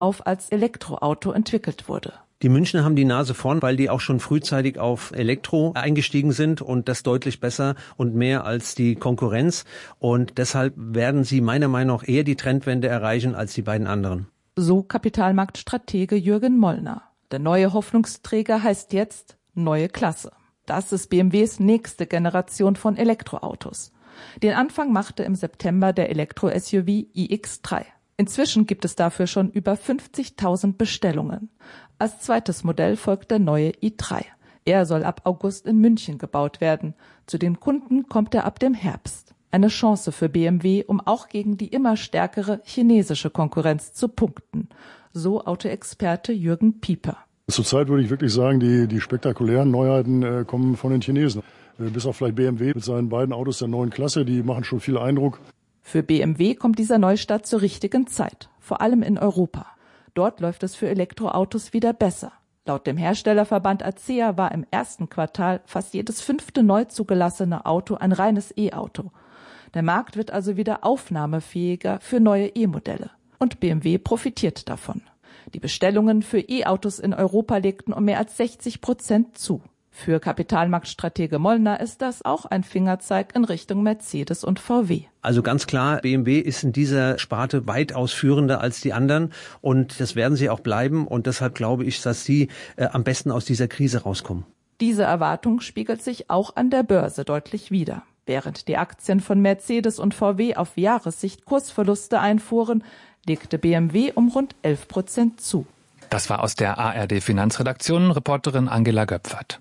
auf als Elektroauto entwickelt wurde. Die Münchner haben die Nase vorn, weil die auch schon frühzeitig auf Elektro eingestiegen sind und das deutlich besser und mehr als die Konkurrenz. Und deshalb werden sie meiner Meinung nach eher die Trendwende erreichen als die beiden anderen. So Kapitalmarktstratege Jürgen Mollner. Der neue Hoffnungsträger heißt jetzt Neue Klasse. Das ist BMWs nächste Generation von Elektroautos. Den Anfang machte im September der Elektro-SUV iX3. Inzwischen gibt es dafür schon über 50.000 Bestellungen. Als zweites Modell folgt der neue i3. Er soll ab August in München gebaut werden. Zu den Kunden kommt er ab dem Herbst. Eine Chance für BMW, um auch gegen die immer stärkere chinesische Konkurrenz zu punkten. So Autoexperte Jürgen Pieper. Zurzeit würde ich wirklich sagen, die spektakulären Neuheiten kommen von den Chinesen. Bis auf vielleicht BMW mit seinen beiden Autos der neuen Klasse, die machen schon viel Eindruck. Für BMW kommt dieser Neustart zur richtigen Zeit, vor allem in Europa. Dort läuft es für Elektroautos wieder besser. Laut dem Herstellerverband ACEA war im ersten Quartal fast jedes 5. neu zugelassene Auto ein reines E-Auto. Der Markt wird also wieder aufnahmefähiger für neue E-Modelle. Und BMW profitiert davon. Die Bestellungen für E-Autos in Europa legten um mehr als 60% zu. Für Kapitalmarktstratege Mollner ist das auch ein Fingerzeig in Richtung Mercedes und VW. Also ganz klar, BMW ist in dieser Sparte weitaus führender als die anderen und das werden sie auch bleiben und deshalb glaube ich, dass sie am besten aus dieser Krise rauskommen. Diese Erwartung spiegelt sich auch an der Börse deutlich wider. Während die Aktien von Mercedes und VW auf Jahressicht Kursverluste einfuhren, legte BMW um rund 11% zu. Das war aus der ARD Finanzredaktion Reporterin Angela Göpfert.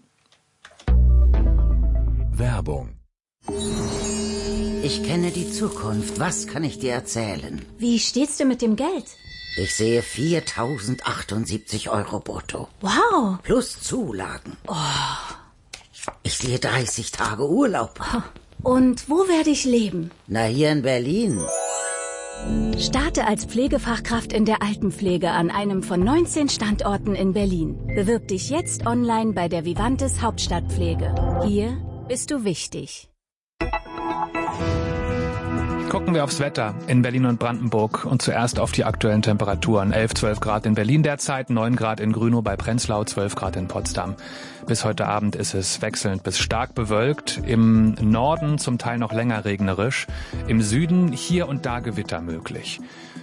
Werbung. Ich kenne die Zukunft. Was kann ich dir erzählen? Wie steht's denn mit dem Geld? Ich sehe 4.078 € brutto. Wow. Plus Zulagen. Oh. Ich sehe 30 Tage Urlaub. Und wo werde ich leben? Na, hier in Berlin. Starte als Pflegefachkraft in der Altenpflege an einem von 19 Standorten in Berlin. Bewirb dich jetzt online bei der Vivantes Hauptstadtpflege. Hier bist du wichtig. Gucken wir aufs Wetter in Berlin und Brandenburg und zuerst auf die aktuellen Temperaturen. 11, 12 Grad in Berlin derzeit, 9 Grad in Grünow bei Prenzlau, 12 Grad in Potsdam. Bis heute Abend ist es wechselnd bis stark bewölkt. Im Norden zum Teil noch länger regnerisch. Im Süden hier und da Gewitter möglich.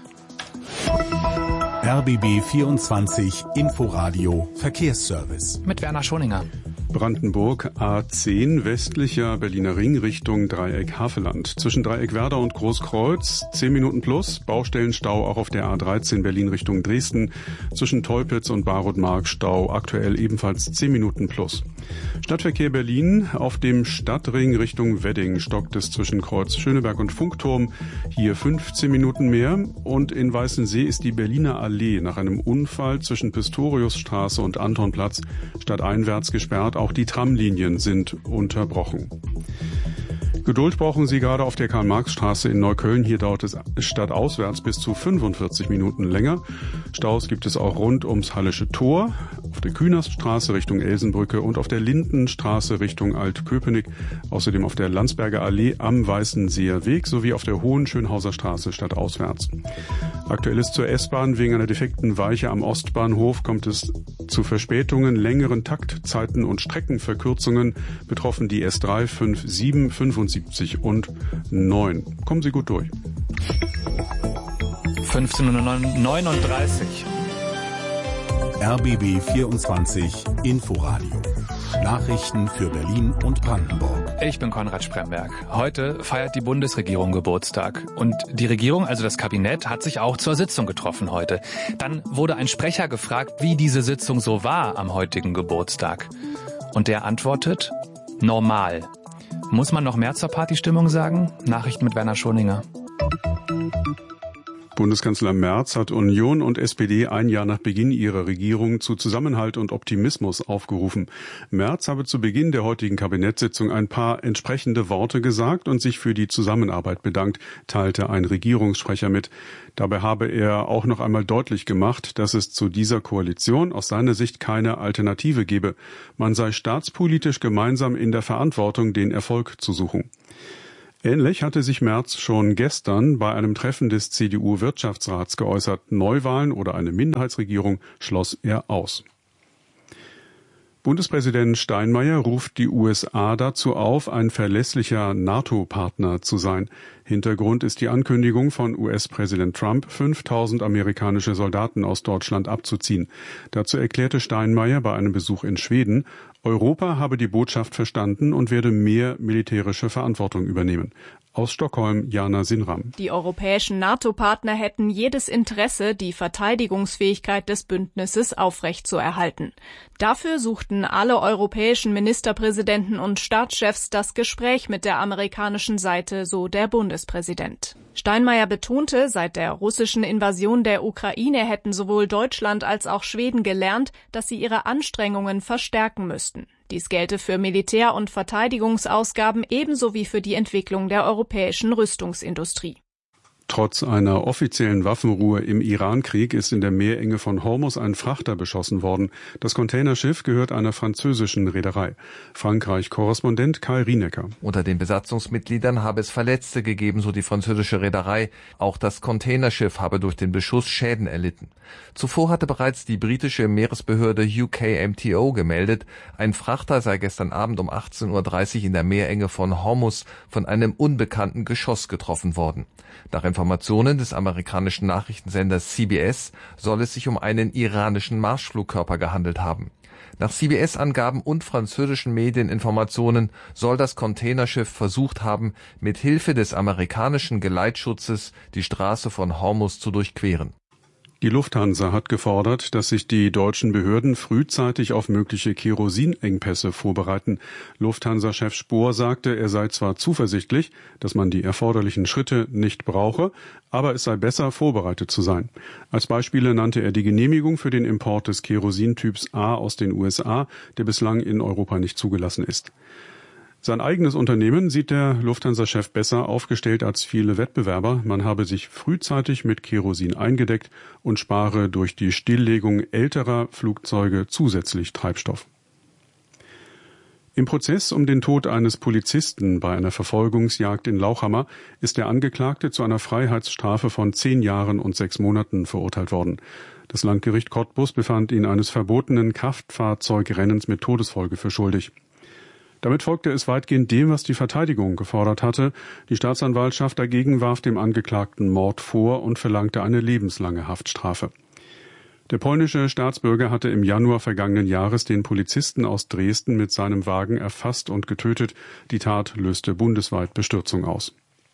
RBB 24 Inforadio Verkehrsservice. Mit Werner Schoninger. Brandenburg A10 westlicher Berliner Ring Richtung Dreieck Havelland. Zwischen Dreieck Werder und Großkreuz 10 Minuten plus. Baustellenstau auch auf der A13 Berlin Richtung Dresden. Zwischen Teupitz und Barotmark Stau aktuell ebenfalls 10 Minuten plus. Stadtverkehr Berlin auf dem Stadtring Richtung Wedding stockt es zwischen Kreuz Schöneberg und Funkturm. Hier 15 Minuten mehr. Und in Weißensee ist die Berliner Allee nach einem Unfall zwischen Pistoriusstraße und Antonplatz stadteinwärts gesperrt. Auch die Tramlinien sind unterbrochen. Geduld brauchen Sie gerade auf der Karl-Marx-Straße in Neukölln. Hier dauert es stadtauswärts bis zu 45 Minuten länger. Staus gibt es auch rund ums Hallische Tor, auf der Künaststraße Richtung Elsenbrücke und auf der Lindenstraße Richtung Altköpenick. Außerdem auf der Landsberger Allee am Weißenseer Weg sowie auf der Hohen Schönhauser Straße stadtauswärts. Aktuell ist zur S-Bahn wegen einer defekten Weiche am Ostbahnhof kommt es zu Verspätungen, längeren Taktzeiten und Streckenverkürzungen. Betroffen die S3, 5, 7, 75 und 9. Kommen Sie gut durch. 15:39 RBB 24 Inforadio. Nachrichten für Berlin und Brandenburg. Ich bin Konrad Spremberg. Heute feiert die Bundesregierung Geburtstag. Und die Regierung, also das Kabinett, hat sich auch zur Sitzung getroffen heute. Dann wurde ein Sprecher gefragt, wie diese Sitzung so war am heutigen Geburtstag. Und der antwortet, normal. Muss man noch mehr zur Partystimmung sagen? Nachrichten mit Werner Schoninger. Bundeskanzler Merz hat Union und SPD ein Jahr nach Beginn ihrer Regierung zu Zusammenhalt und Optimismus aufgerufen. Merz habe zu Beginn der heutigen Kabinettssitzung ein paar entsprechende Worte gesagt und sich für die Zusammenarbeit bedankt, teilte ein Regierungssprecher mit. Dabei habe er auch noch einmal deutlich gemacht, dass es zu dieser Koalition aus seiner Sicht keine Alternative gebe. Man sei staatspolitisch gemeinsam in der Verantwortung, den Erfolg zu suchen. Ähnlich hatte sich Merz schon gestern bei einem Treffen des CDU-Wirtschaftsrats geäußert. Neuwahlen oder eine Minderheitsregierung schloss er aus. Bundespräsident Steinmeier ruft die USA dazu auf, ein verlässlicher NATO-Partner zu sein. Hintergrund ist die Ankündigung von US-Präsident Trump, 5.000 amerikanische Soldaten aus Deutschland abzuziehen. Dazu erklärte Steinmeier bei einem Besuch in Schweden, Europa habe die Botschaft verstanden und werde mehr militärische Verantwortung übernehmen. Aus Stockholm, Jana Sinram. Die europäischen NATO-Partner hätten jedes Interesse, die Verteidigungsfähigkeit des Bündnisses aufrechtzuerhalten. Dafür suchten alle europäischen Ministerpräsidenten und Staatschefs das Gespräch mit der amerikanischen Seite, so der Bundespräsident. Steinmeier betonte, seit der russischen Invasion der Ukraine hätten sowohl Deutschland als auch Schweden gelernt, dass sie ihre Anstrengungen verstärken müssten. Dies gelte für Militär- und Verteidigungsausgaben ebenso wie für die Entwicklung der europäischen Rüstungsindustrie. Trotz einer offiziellen Waffenruhe im Iran-Krieg ist in der Meerenge von Hormuz ein Frachter beschossen worden. Das Containerschiff gehört einer französischen Reederei. Frankreich-Korrespondent Kai Rienecker. Unter den Besatzungsmitgliedern habe es Verletzte gegeben, so die französische Reederei. Auch das Containerschiff habe durch den Beschuss Schäden erlitten. Zuvor hatte bereits die britische Meeresbehörde UKMTO gemeldet, ein Frachter sei gestern Abend um 18:30 Uhr in der Meerenge von Hormuz von einem unbekannten Geschoss getroffen worden. Nach Informationen des amerikanischen Nachrichtensenders CBS soll es sich um einen iranischen Marschflugkörper gehandelt haben. Nach CBS-Angaben und französischen Medieninformationen soll das Containerschiff versucht haben, mit Hilfe des amerikanischen Geleitschutzes die Straße von Hormuz zu durchqueren. Die Lufthansa hat gefordert, dass sich die deutschen Behörden frühzeitig auf mögliche Kerosinengpässe vorbereiten. Lufthansa-Chef Spohr sagte, er sei zwar zuversichtlich, dass man die erforderlichen Schritte nicht brauche, aber es sei besser, vorbereitet zu sein. Als Beispiele nannte er die Genehmigung für den Import des Kerosintyps A aus den USA, der bislang in Europa nicht zugelassen ist. Sein eigenes Unternehmen sieht der Lufthansa-Chef besser aufgestellt als viele Wettbewerber. Man habe sich frühzeitig mit Kerosin eingedeckt und spare durch die Stilllegung älterer Flugzeuge zusätzlich Treibstoff. Im Prozess um den Tod eines Polizisten bei einer Verfolgungsjagd in Lauchhammer ist der Angeklagte zu einer Freiheitsstrafe von 10 Jahren und 6 Monaten verurteilt worden. Das Landgericht Cottbus befand ihn eines verbotenen Kraftfahrzeugrennens mit Todesfolge für schuldig. Damit folgte es weitgehend dem, was die Verteidigung gefordert hatte. Die Staatsanwaltschaft dagegen warf dem Angeklagten Mord vor und verlangte eine lebenslange Haftstrafe. Der polnische Staatsbürger hatte im Januar vergangenen Jahres den Polizisten aus Dresden mit seinem Wagen erfasst und getötet. Die Tat löste bundesweit Bestürzung aus.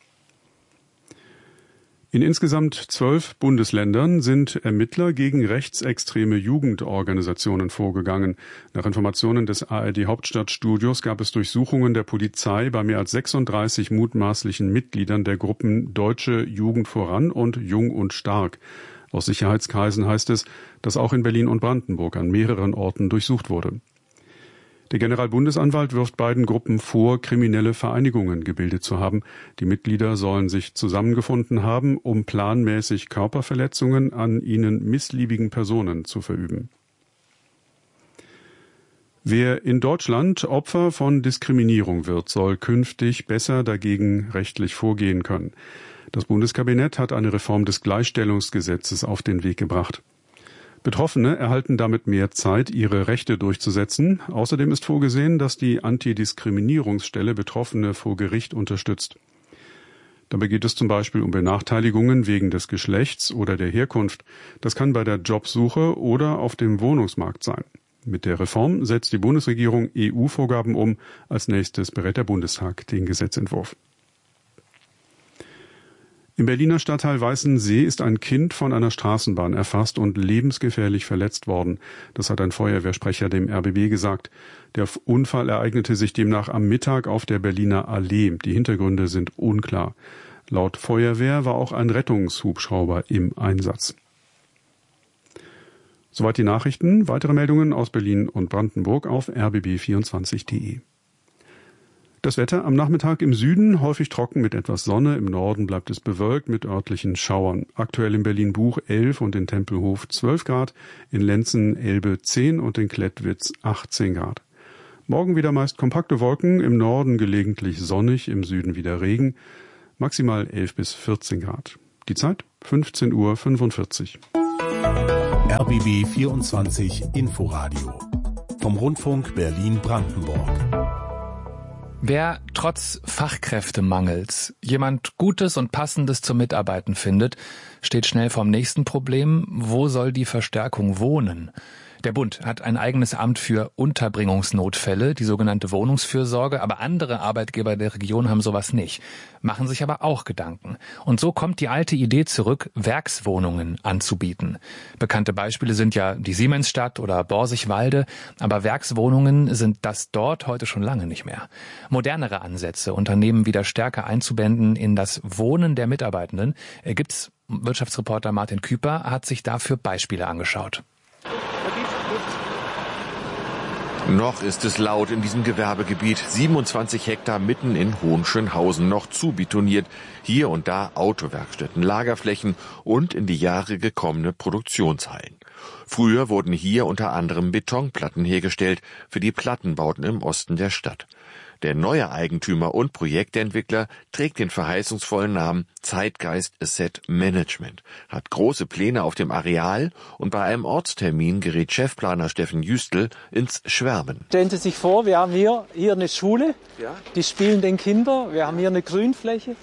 In insgesamt 12 Bundesländern sind Ermittler gegen rechtsextreme Jugendorganisationen vorgegangen. Nach Informationen des ARD-Hauptstadtstudios gab es Durchsuchungen der Polizei bei mehr als 36 mutmaßlichen Mitgliedern der Gruppen Deutsche Jugend voran und Jung und Stark. Aus Sicherheitskreisen heißt es, dass auch in Berlin und Brandenburg an mehreren Orten durchsucht wurde. Der Generalbundesanwalt wirft beiden Gruppen vor, kriminelle Vereinigungen gebildet zu haben. Die Mitglieder sollen sich zusammengefunden haben, um planmäßig Körperverletzungen an ihnen missliebigen Personen zu verüben. Wer in Deutschland Opfer von Diskriminierung wird, soll künftig besser dagegen rechtlich vorgehen können. Das Bundeskabinett hat eine Reform des Gleichstellungsgesetzes auf den Weg gebracht. Betroffene erhalten damit mehr Zeit, ihre Rechte durchzusetzen. Außerdem ist vorgesehen, dass die Antidiskriminierungsstelle Betroffene vor Gericht unterstützt. Dabei geht es zum Beispiel um Benachteiligungen wegen des Geschlechts oder der Herkunft. Das kann bei der Jobsuche oder auf dem Wohnungsmarkt sein. Mit der Reform setzt die Bundesregierung EU-Vorgaben um. Als nächstes berät der Bundestag den Gesetzentwurf. Im Berliner Stadtteil Weißensee ist ein Kind von einer Straßenbahn erfasst und lebensgefährlich verletzt worden. Das hat ein Feuerwehrsprecher dem RBB gesagt. Der Unfall ereignete sich demnach am Mittag auf der Berliner Allee. Die Hintergründe sind unklar. Laut Feuerwehr war auch ein Rettungshubschrauber im Einsatz. Soweit die Nachrichten. Weitere Meldungen aus Berlin und Brandenburg auf rbb24.de. Das Wetter am Nachmittag im Süden häufig trocken mit etwas Sonne, im Norden bleibt es bewölkt mit örtlichen Schauern. Aktuell in Berlin-Buch 11 und in Tempelhof 12 Grad, in Lenzen-Elbe 10 und in Klettwitz 18 Grad. Morgen wieder meist kompakte Wolken, im Norden gelegentlich sonnig, im Süden wieder Regen. Maximal 11 bis 14 Grad. Die Zeit 15:45 Uhr. RBB 24 Inforadio vom Rundfunk Berlin-Brandenburg. Wer trotz Fachkräftemangels jemand Gutes und Passendes zum Mitarbeiten findet, steht schnell vorm nächsten Problem. Wo soll die Verstärkung wohnen? Der Bund hat ein eigenes Amt für Unterbringungsnotfälle, die sogenannte Wohnungsfürsorge, aber andere Arbeitgeber der Region haben sowas nicht, machen sich aber auch Gedanken. Und so kommt die alte Idee zurück, Werkswohnungen anzubieten. Bekannte Beispiele sind ja die Siemensstadt oder Borsigwalde, aber Werkswohnungen sind das dort heute schon lange nicht mehr. Modernere Ansätze, Unternehmen wieder stärker einzubinden in das Wohnen der Mitarbeitenden, gibt's. Wirtschaftsreporter Martin Küper hat sich dafür Beispiele angeschaut. Noch ist es laut in diesem Gewerbegebiet. 27 Hektar mitten in Hohenschönhausen, noch zu betoniert. Hier und da Autowerkstätten, Lagerflächen und in die Jahre gekommene Produktionshallen. Früher wurden hier unter anderem Betonplatten hergestellt für die Plattenbauten im Osten der Stadt. Der neue Eigentümer und Projektentwickler trägt den verheißungsvollen Namen Zeitgeist Asset Management, hat große Pläne auf dem Areal und bei einem Ortstermin gerät Chefplaner Steffen Jüstl ins Schwärmen. Stellen Sie sich vor, wir haben hier eine Schule, die spielenden Kinder, wir haben hier eine Grünfläche,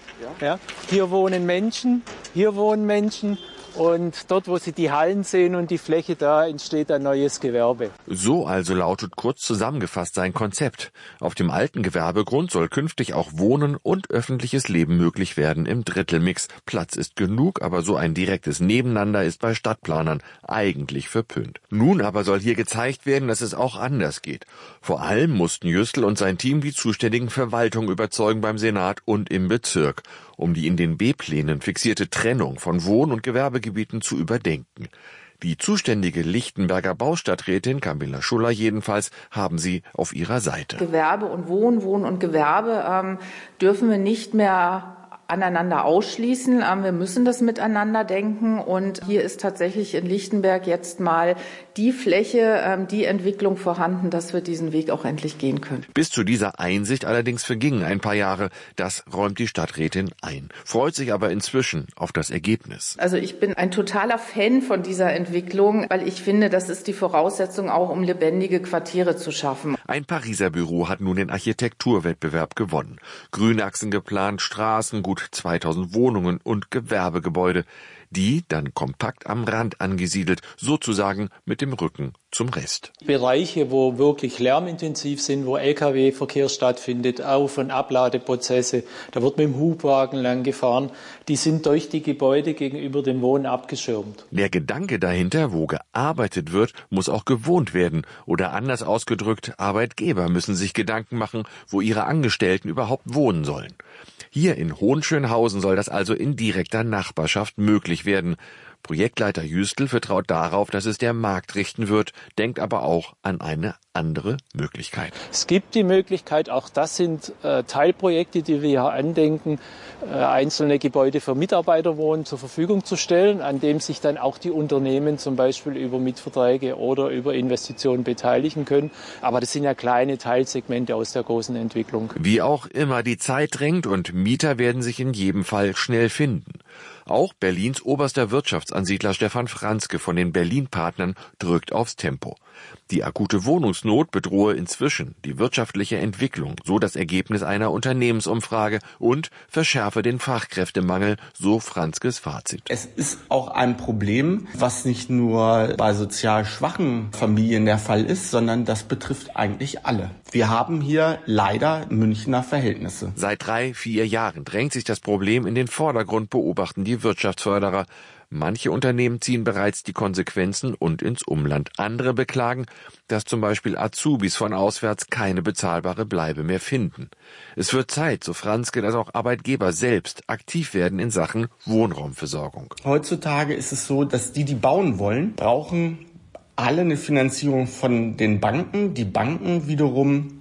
hier wohnen Menschen, hier wohnen Menschen. Und dort, wo Sie die Hallen sehen und die Fläche, da entsteht ein neues Gewerbe. So also lautet kurz zusammengefasst sein Konzept. Auf dem alten Gewerbegrund soll künftig auch Wohnen und öffentliches Leben möglich werden im Drittelmix. Platz ist genug, aber so ein direktes Nebeneinander ist bei Stadtplanern eigentlich verpönt. Nun aber soll hier gezeigt werden, dass es auch anders geht. Vor allem mussten Jüstl und sein Team die zuständigen Verwaltungen überzeugen beim Senat und im Bezirk, um die in den B-Plänen fixierte Trennung von Wohn- und Gewerbegebieten zu überdenken. Die zuständige Lichtenberger Baustadträtin Camilla Schuller jedenfalls haben sie auf ihrer Seite. Gewerbe und Wohn und Gewerbe dürfen wir nicht mehr aneinander ausschließen. Wir müssen das miteinander denken. Und hier ist tatsächlich in Lichtenberg jetzt mal die Fläche, die Entwicklung vorhanden, dass wir diesen Weg auch endlich gehen können. Bis zu dieser Einsicht allerdings vergingen ein paar Jahre. Das räumt die Stadträtin ein. Freut sich aber inzwischen auf das Ergebnis. Also ich bin ein totaler Fan von dieser Entwicklung, weil ich finde, das ist die Voraussetzung auch, um lebendige Quartiere zu schaffen. Ein Pariser Büro hat nun den Architekturwettbewerb gewonnen. Grünachsen geplant, Straßen, gut 2000 Wohnungen und Gewerbegebäude, die dann kompakt am Rand angesiedelt, sozusagen mit dem Rücken zum Rest. Bereiche, wo wirklich lärmintensiv sind, wo Lkw-Verkehr stattfindet, Auf- und Abladeprozesse, da wird mit dem Hubwagen lang gefahren, die sind durch die Gebäude gegenüber dem Wohnen abgeschirmt. Der Gedanke dahinter, wo gearbeitet wird, muss auch gewohnt werden. Oder anders ausgedrückt, Arbeitgeber müssen sich Gedanken machen, wo ihre Angestellten überhaupt wohnen sollen. Hier in Hohenschönhausen soll das also in direkter Nachbarschaft möglich werden. Projektleiter Jüstl vertraut darauf, dass es der Markt richten wird, denkt aber auch an eine andere Möglichkeit. Es gibt die Möglichkeit, auch das sind Teilprojekte, die wir hier andenken, einzelne Gebäude für Mitarbeiterwohnen zur Verfügung zu stellen, an dem sich dann auch die Unternehmen zum Beispiel über Mietverträge oder über Investitionen beteiligen können. Aber das sind ja kleine Teilsegmente aus der großen Entwicklung. Wie auch immer, die Zeit drängt und Mieter werden sich in jedem Fall schnell finden. Auch Berlins oberster Wirtschaftsansiedler Stefan Franzke von den Berlin-Partnern drückt aufs Tempo. Die akute Wohnungsnot bedrohe inzwischen die wirtschaftliche Entwicklung, so das Ergebnis einer Unternehmensumfrage, und verschärfe den Fachkräftemangel, so Franzkes Fazit. Es ist auch ein Problem, was nicht nur bei sozial schwachen Familien der Fall ist, sondern das betrifft eigentlich alle. Wir haben hier leider Münchner Verhältnisse. Seit 3-4 Jahren drängt sich das Problem in den Vordergrund, beobachten die Wirtschaftsförderer. Manche Unternehmen ziehen bereits die Konsequenzen und ins Umland. Andere beklagen, dass zum Beispiel Azubis von auswärts keine bezahlbare Bleibe mehr finden. Es wird Zeit, so Franzke, dass auch Arbeitgeber selbst aktiv werden in Sachen Wohnraumversorgung. Heutzutage ist es so, dass die bauen wollen, brauchen alle eine Finanzierung von den Banken. Die Banken wiederum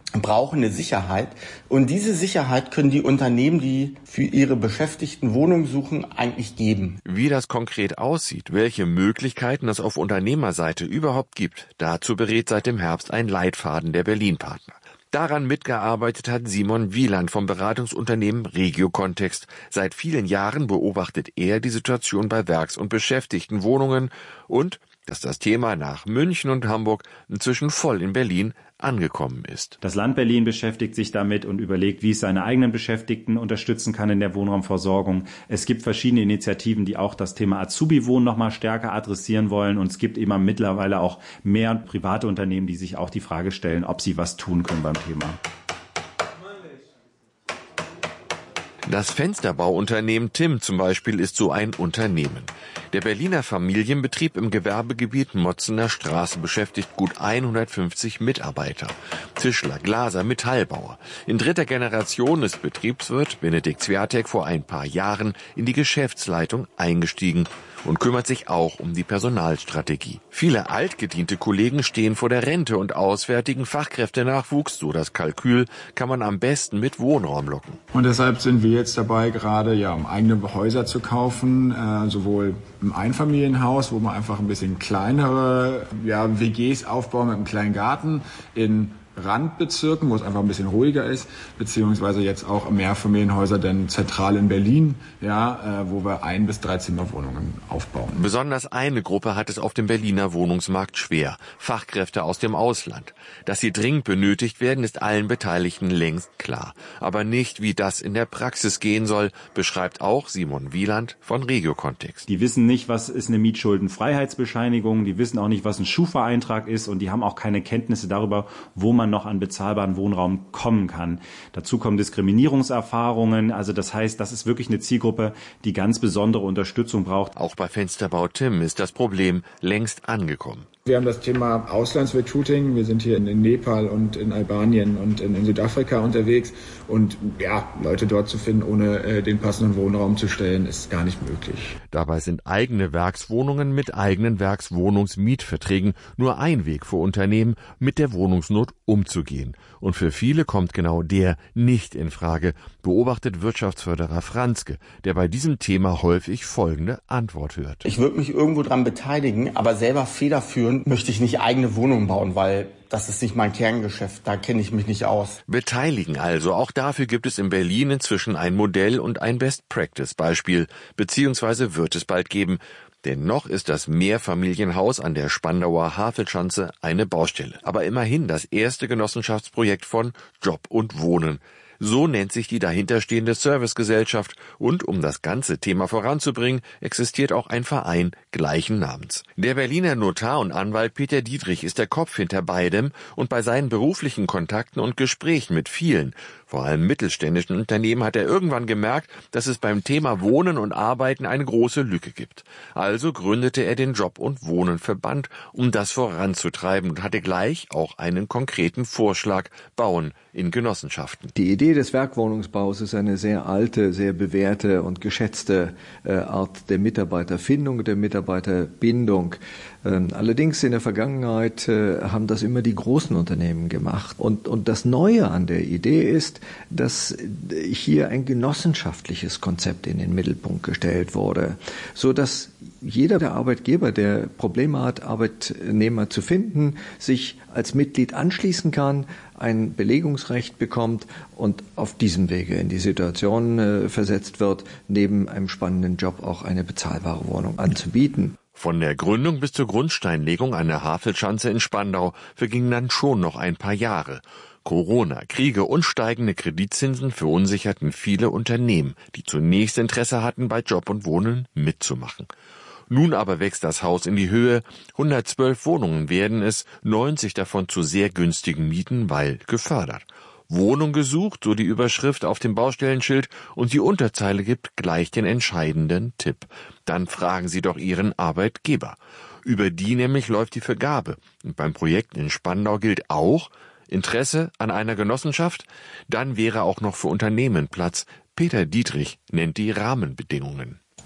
brauchen eine Sicherheit. Und diese Sicherheit können die Unternehmen, die für ihre Beschäftigten Wohnungen suchen, eigentlich geben. Wie das konkret aussieht, welche Möglichkeiten es auf Unternehmerseite überhaupt gibt, dazu berät seit dem Herbst ein Leitfaden der Berlin-Partner. Daran mitgearbeitet hat Simon Wieland vom Beratungsunternehmen Regio Kontext. Seit vielen Jahren beobachtet er die Situation bei Werks- und Beschäftigtenwohnungen und dass das Thema nach München und Hamburg inzwischen voll in Berlin angekommen ist. Das Land Berlin beschäftigt sich damit und überlegt, wie es seine eigenen Beschäftigten unterstützen kann in der Wohnraumversorgung. Es gibt verschiedene Initiativen, die auch das Thema Azubi-Wohnen noch mal stärker adressieren wollen. Und es gibt eben mittlerweile auch mehr private Unternehmen, die sich auch die Frage stellen, ob sie was tun können beim Thema. Das Fensterbauunternehmen Tim zum Beispiel ist so ein Unternehmen. Der Berliner Familienbetrieb im Gewerbegebiet Motzener Straße beschäftigt gut 150 Mitarbeiter. Tischler, Glaser, Metallbauer. In dritter Generation ist Betriebswirt Benedikt Swiatek vor ein paar Jahren in die Geschäftsleitung eingestiegen und kümmert sich auch um die Personalstrategie. Viele altgediente Kollegen stehen vor der Rente und auswärtigen Fachkräftenachwuchs, so das Kalkül, kann man am besten mit Wohnraum locken. Und deshalb sind wir jetzt dabei, gerade um eigene Häuser zu kaufen, sowohl im Einfamilienhaus, wo man einfach ein bisschen kleinere WGs aufbauen mit einem kleinen Garten, in Randbezirken, wo es einfach ein bisschen ruhiger ist, beziehungsweise jetzt auch Mehrfamilienhäuser denn zentral in Berlin, wo wir 1 bis 3 Zimmerwohnungen aufbauen. Besonders eine Gruppe hat es auf dem Berliner Wohnungsmarkt schwer: Fachkräfte aus dem Ausland. Dass sie dringend benötigt werden, ist allen Beteiligten längst klar. Aber nicht, wie das in der Praxis gehen soll, beschreibt auch Simon Wieland von Regio Kontext. Die wissen nicht, was ist eine Mietschuldenfreiheitsbescheinigung, die wissen auch nicht, was ein Schufa-Eintrag ist und die haben auch keine Kenntnisse darüber, wo man noch an bezahlbaren Wohnraum kommen kann. Dazu kommen Diskriminierungserfahrungen. Also das heißt, das ist wirklich eine Zielgruppe, die ganz besondere Unterstützung braucht. Auch bei Fensterbau Tim ist das Problem längst angekommen. Wir haben das Thema Auslandsrecruiting. Wir sind hier in Nepal und in Albanien und in Südafrika unterwegs. Und Leute dort zu finden, ohne den passenden Wohnraum zu stellen, ist gar nicht möglich. Dabei sind eigene Werkswohnungen mit eigenen Werkswohnungsmietverträgen nur ein Weg für Unternehmen, mit der Wohnungsnot umzugehen. Und für viele kommt genau der nicht in Frage, beobachtet Wirtschaftsförderer Franzke, der bei diesem Thema häufig folgende Antwort hört. Ich würde mich irgendwo dran beteiligen, aber selber federführend möchte ich nicht eigene Wohnungen bauen, weil das ist nicht mein Kerngeschäft, da kenne ich mich nicht aus. Beteiligen also, auch dafür gibt es in Berlin inzwischen ein Modell und ein Best-Practice-Beispiel, beziehungsweise wird es bald geben. Denn noch ist das Mehrfamilienhaus an der Spandauer Havelschanze eine Baustelle. Aber immerhin das erste Genossenschaftsprojekt von Job und Wohnen. So nennt sich die dahinterstehende Servicegesellschaft und um das ganze Thema voranzubringen, existiert auch ein Verein gleichen Namens. Der Berliner Notar und Anwalt Peter Dietrich ist der Kopf hinter beidem und bei seinen beruflichen Kontakten und Gesprächen mit vielen, vor allem mittelständischen Unternehmen, hat er irgendwann gemerkt, dass es beim Thema Wohnen und Arbeiten eine große Lücke gibt. Also gründete er den Job- und Wohnenverband, um das voranzutreiben und hatte gleich auch einen konkreten Vorschlag: Bauen in Genossenschaften. Die Idee des Werkwohnungsbaus ist eine sehr alte, sehr bewährte und geschätzte Art der Mitarbeiterfindung, der Mitarbeiterbindung. Allerdings in der Vergangenheit haben das immer die großen Unternehmen gemacht. Und das Neue an der Idee ist, dass hier ein genossenschaftliches Konzept in den Mittelpunkt gestellt wurde, so dass jeder der Arbeitgeber, der Probleme hat, Arbeitnehmer zu finden, sich als Mitglied anschließen kann, ein Belegungsrecht bekommt und auf diesem Wege in die Situation versetzt wird, neben einem spannenden Job auch eine bezahlbare Wohnung anzubieten. Von der Gründung bis zur Grundsteinlegung an der Havelschanze in Spandau vergingen dann schon noch ein paar Jahre. Corona, Kriege und steigende Kreditzinsen verunsicherten viele Unternehmen, die zunächst Interesse hatten, bei Job und Wohnen mitzumachen. Nun aber wächst das Haus in die Höhe. 112 Wohnungen werden es, 90 davon zu sehr günstigen Mieten, weil gefördert. Wohnung gesucht, so die Überschrift auf dem Baustellenschild, und die Unterzeile gibt gleich den entscheidenden Tipp. Dann fragen Sie doch Ihren Arbeitgeber. Über die nämlich läuft die Vergabe. Und beim Projekt in Spandau gilt auch: Interesse an einer Genossenschaft? Dann wäre auch noch für Unternehmen Platz. Peter Dietrich nennt die Rahmenbedingungen.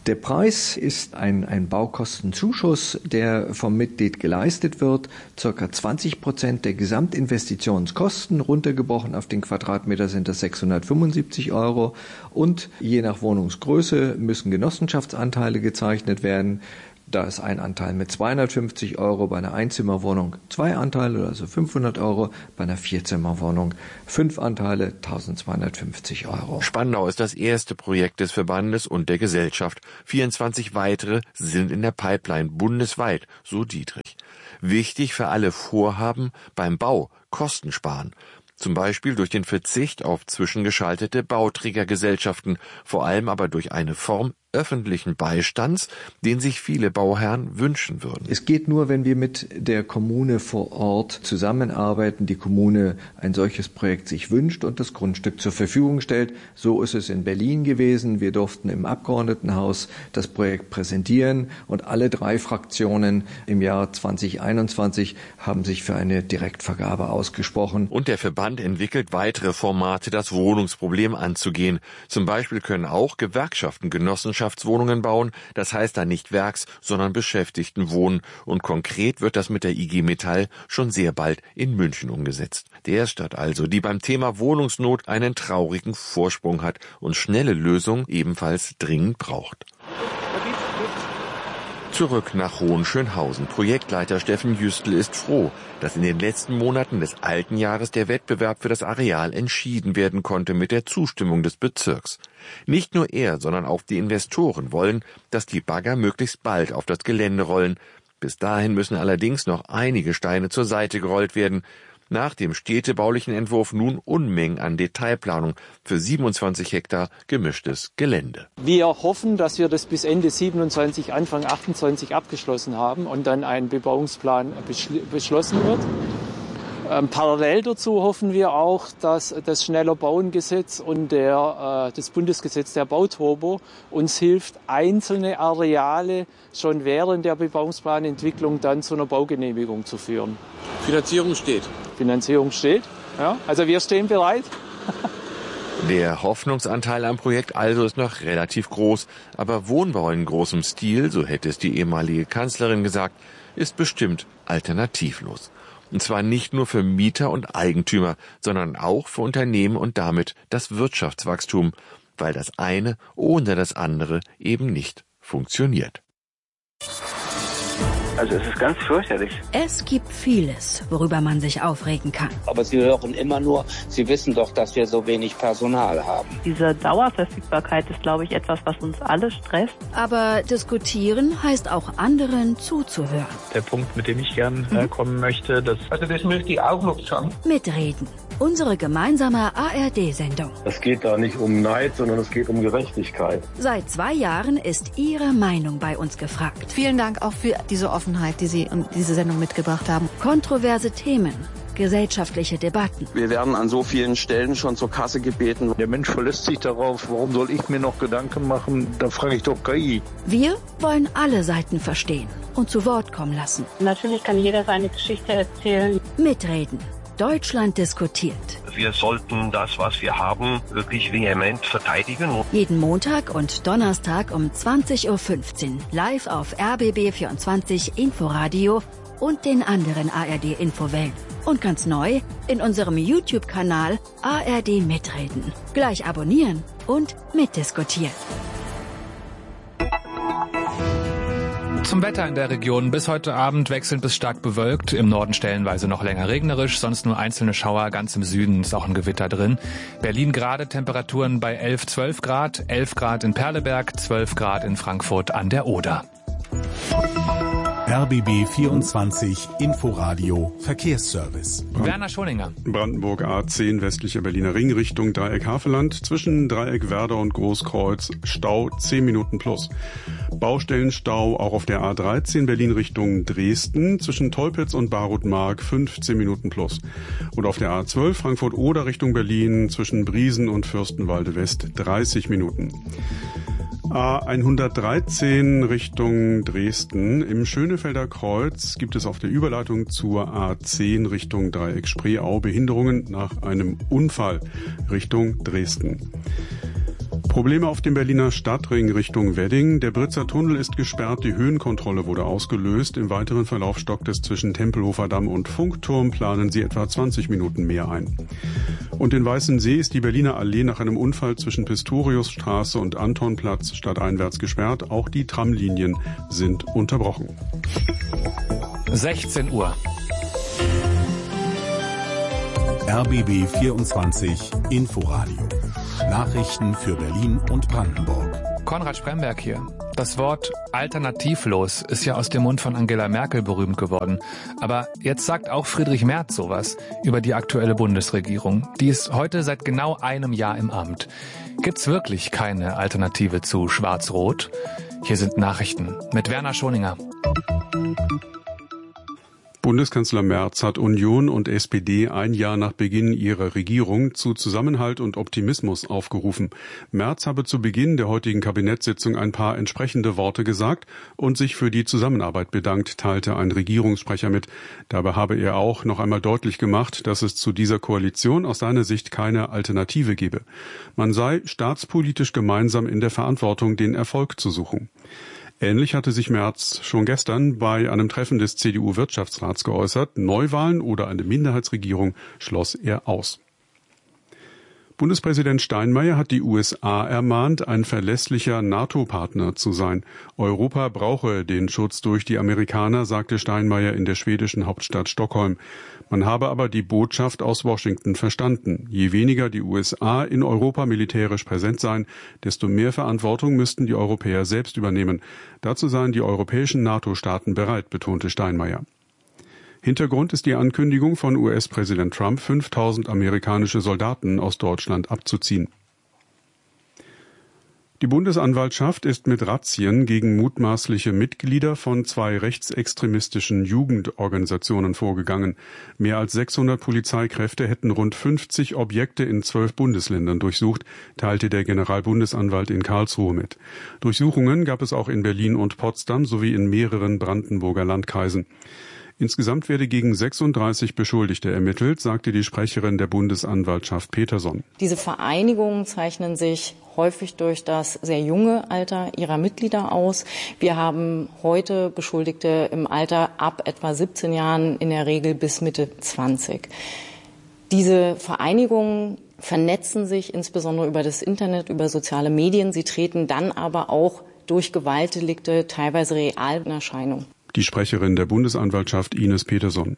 Der Preis ist ein Baukostenzuschuss, der vom Mitglied geleistet wird. Circa 20% der Gesamtinvestitionskosten, runtergebrochen auf den Quadratmeter sind das 675 €. Und je nach Wohnungsgröße müssen Genossenschaftsanteile gezeichnet werden. Da ist ein Anteil mit 250 €, bei einer Einzimmerwohnung 2 Anteile, also 500 €, bei einer Vierzimmerwohnung 5 Anteile, 1250 €. Spandau ist das erste Projekt des Verbandes und der Gesellschaft. 24 weitere sind in der Pipeline bundesweit, so Dietrich. Wichtig für alle Vorhaben beim Bau, Kosten sparen. Zum Beispiel durch den Verzicht auf zwischengeschaltete Bauträgergesellschaften, vor allem aber durch eine Form öffentlichen Beistands, den sich viele Bauherren wünschen würden. Es geht nur, wenn wir mit der Kommune vor Ort zusammenarbeiten, die Kommune ein solches Projekt sich wünscht und das Grundstück zur Verfügung stellt. So ist es in Berlin gewesen. Wir durften im Abgeordnetenhaus das Projekt präsentieren und alle 3 Fraktionen im Jahr 2021 haben sich für eine Direktvergabe ausgesprochen. Und der Verband entwickelt weitere Formate, das Wohnungsproblem anzugehen. Zum Beispiel können auch Gewerkschaften Genossenschaftswohnungen bauen, das heißt dann nicht Werks-, sondern Beschäftigtenwohnen. Und konkret wird das mit der IG Metall schon sehr bald in München umgesetzt. Der Stadt also, die beim Thema Wohnungsnot einen traurigen Vorsprung hat und schnelle Lösungen ebenfalls dringend braucht. Zurück nach Hohenschönhausen. Projektleiter Steffen Jüstl ist froh, dass in den letzten Monaten des alten Jahres der Wettbewerb für das Areal entschieden werden konnte mit der Zustimmung des Bezirks. Nicht nur er, sondern auch die Investoren wollen, dass die Bagger möglichst bald auf das Gelände rollen. Bis dahin müssen allerdings noch einige Steine zur Seite gerollt werden. Nach dem städtebaulichen Entwurf nun Unmengen an Detailplanung für 27 Hektar gemischtes Gelände. Wir hoffen, dass wir das bis Ende 27, Anfang 28 abgeschlossen haben und dann ein Bebauungsplan beschlossen wird. Parallel dazu hoffen wir auch, dass das Schneller-Bauen-Gesetz und das Bundesgesetz der Bauturbo uns hilft, einzelne Areale schon während der Bebauungsplanentwicklung dann zu einer Baugenehmigung zu führen. Finanzierung steht. Finanzierung steht, ja. Also wir stehen bereit. Der Hoffnungsanteil am Projekt also ist noch relativ groß, aber Wohnbau in großem Stil, so hätte es die ehemalige Kanzlerin gesagt, ist bestimmt alternativlos. Und zwar nicht nur für Mieter und Eigentümer, sondern auch für Unternehmen und damit das Wirtschaftswachstum, weil das eine ohne das andere eben nicht funktioniert. Also es ist ganz fürchterlich. Es gibt vieles, worüber man sich aufregen kann. Aber Sie hören immer nur, Sie wissen doch, dass wir so wenig Personal haben. Diese Dauerverfügbarkeit ist, glaube ich, etwas, was uns alle stresst. Aber diskutieren heißt auch anderen zuzuhören. Der Punkt, mit dem ich gern kommen möchte, das möchte ich auch noch sagen. Mitreden. Unsere gemeinsame ARD-Sendung. Es geht da nicht um Neid, sondern es geht um Gerechtigkeit. Seit 2 Jahren ist Ihre Meinung bei uns gefragt. Vielen Dank auch für diese Offenheit, die Sie und diese Sendung mitgebracht haben. Kontroverse Themen, gesellschaftliche Debatten. Wir werden an so vielen Stellen schon zur Kasse gebeten. Der Mensch verlässt sich darauf, warum soll ich mir noch Gedanken machen? Da frage ich doch KI. Wir wollen alle Seiten verstehen und zu Wort kommen lassen. Natürlich kann jeder seine Geschichte erzählen. Mitreden. Deutschland diskutiert. Wir sollten das, was wir haben, wirklich vehement verteidigen. Jeden Montag und Donnerstag um 20:15 Uhr live auf RBB24 Inforadio und den anderen ARD-Infowellen. Und ganz neu in unserem YouTube-Kanal ARD Mitreden. Gleich abonnieren und mitdiskutieren. Zum Wetter in der Region. Bis heute Abend wechselnd bis stark bewölkt. Im Norden stellenweise noch länger regnerisch, sonst nur einzelne Schauer. Ganz im Süden ist auch ein Gewitter drin. Berlin gerade Temperaturen bei 11, 12 Grad. 11 Grad in Perleberg, 12 Grad in Frankfurt an der Oder. RBB 24 Inforadio Verkehrsservice. Werner Schoninger. Brandenburg A10 westlicher Berliner Ring Richtung Dreieck Havelland. Zwischen Dreieck Werder und Großkreuz Stau 10 Minuten plus. Baustellenstau auch auf der A13 Berlin Richtung Dresden. Zwischen Teupitz und Barutmark 15 Minuten plus. Und auf der A12 Frankfurt-Oder Richtung Berlin zwischen Briesen und Fürstenwalde West 30 Minuten. A113 Richtung Dresden. Im Schönefelder Kreuz gibt es auf der Überleitung zur A10 Richtung Dreieck Spreeau Behinderungen nach einem Unfall Richtung Dresden. Probleme auf dem Berliner Stadtring Richtung Wedding. Der Britzer Tunnel ist gesperrt, die Höhenkontrolle wurde ausgelöst. Im weiteren Verlauf stockt es zwischen Tempelhofer Damm und Funkturm, planen sie etwa 20 Minuten mehr ein. Und in Weißensee ist die Berliner Allee nach einem Unfall zwischen Pistoriusstraße und Antonplatz stadteinwärts gesperrt. Auch die Tramlinien sind unterbrochen. 16 Uhr. RBB 24 Inforadio. Nachrichten für Berlin und Brandenburg. Konrad Spremberg hier. Das Wort alternativlos ist ja aus dem Mund von Angela Merkel berühmt geworden. Aber jetzt sagt auch Friedrich Merz sowas über die aktuelle Bundesregierung. Die ist heute seit genau einem Jahr im Amt. Gibt's wirklich keine Alternative zu Schwarz-Rot? Hier sind Nachrichten mit Werner Schoninger. Bundeskanzler Merz hat Union und SPD ein Jahr nach Beginn ihrer Regierung zu Zusammenhalt und Optimismus aufgerufen. Merz habe zu Beginn der heutigen Kabinettssitzung ein paar entsprechende Worte gesagt und sich für die Zusammenarbeit bedankt, teilte ein Regierungssprecher mit. Dabei habe er auch noch einmal deutlich gemacht, dass es zu dieser Koalition aus seiner Sicht keine Alternative gebe. Man sei staatspolitisch gemeinsam in der Verantwortung, den Erfolg zu suchen. Ähnlich hatte sich Merz schon gestern bei einem Treffen des CDU-Wirtschaftsrats geäußert. Neuwahlen oder eine Minderheitsregierung schloss er aus. Bundespräsident Steinmeier hat die USA ermahnt, ein verlässlicher NATO-Partner zu sein. Europa brauche den Schutz durch die Amerikaner, sagte Steinmeier in der schwedischen Hauptstadt Stockholm. Man habe aber die Botschaft aus Washington verstanden. Je weniger die USA in Europa militärisch präsent seien, desto mehr Verantwortung müssten die Europäer selbst übernehmen. Dazu seien die europäischen NATO-Staaten bereit, betonte Steinmeier. Hintergrund ist die Ankündigung von US-Präsident Trump, 5.000 amerikanische Soldaten aus Deutschland abzuziehen. Die Bundesanwaltschaft ist mit Razzien gegen mutmaßliche Mitglieder von 2 rechtsextremistischen Jugendorganisationen vorgegangen. Mehr als 600 Polizeikräfte hätten rund 50 Objekte in 12 Bundesländern durchsucht, teilte der Generalbundesanwalt in Karlsruhe mit. Durchsuchungen gab es auch in Berlin und Potsdam sowie in mehreren Brandenburger Landkreisen. Insgesamt werde gegen 36 Beschuldigte ermittelt, sagte die Sprecherin der Bundesanwaltschaft Peterson. Diese Vereinigungen zeichnen sich häufig durch das sehr junge Alter ihrer Mitglieder aus. Wir haben heute Beschuldigte im Alter ab etwa 17 Jahren, in der Regel bis Mitte 20. Diese Vereinigungen vernetzen sich insbesondere über das Internet, über soziale Medien. Sie treten dann aber auch durch Gewaltdelikte teilweise real in Erscheinung. Die Sprecherin der Bundesanwaltschaft Ines Peterson.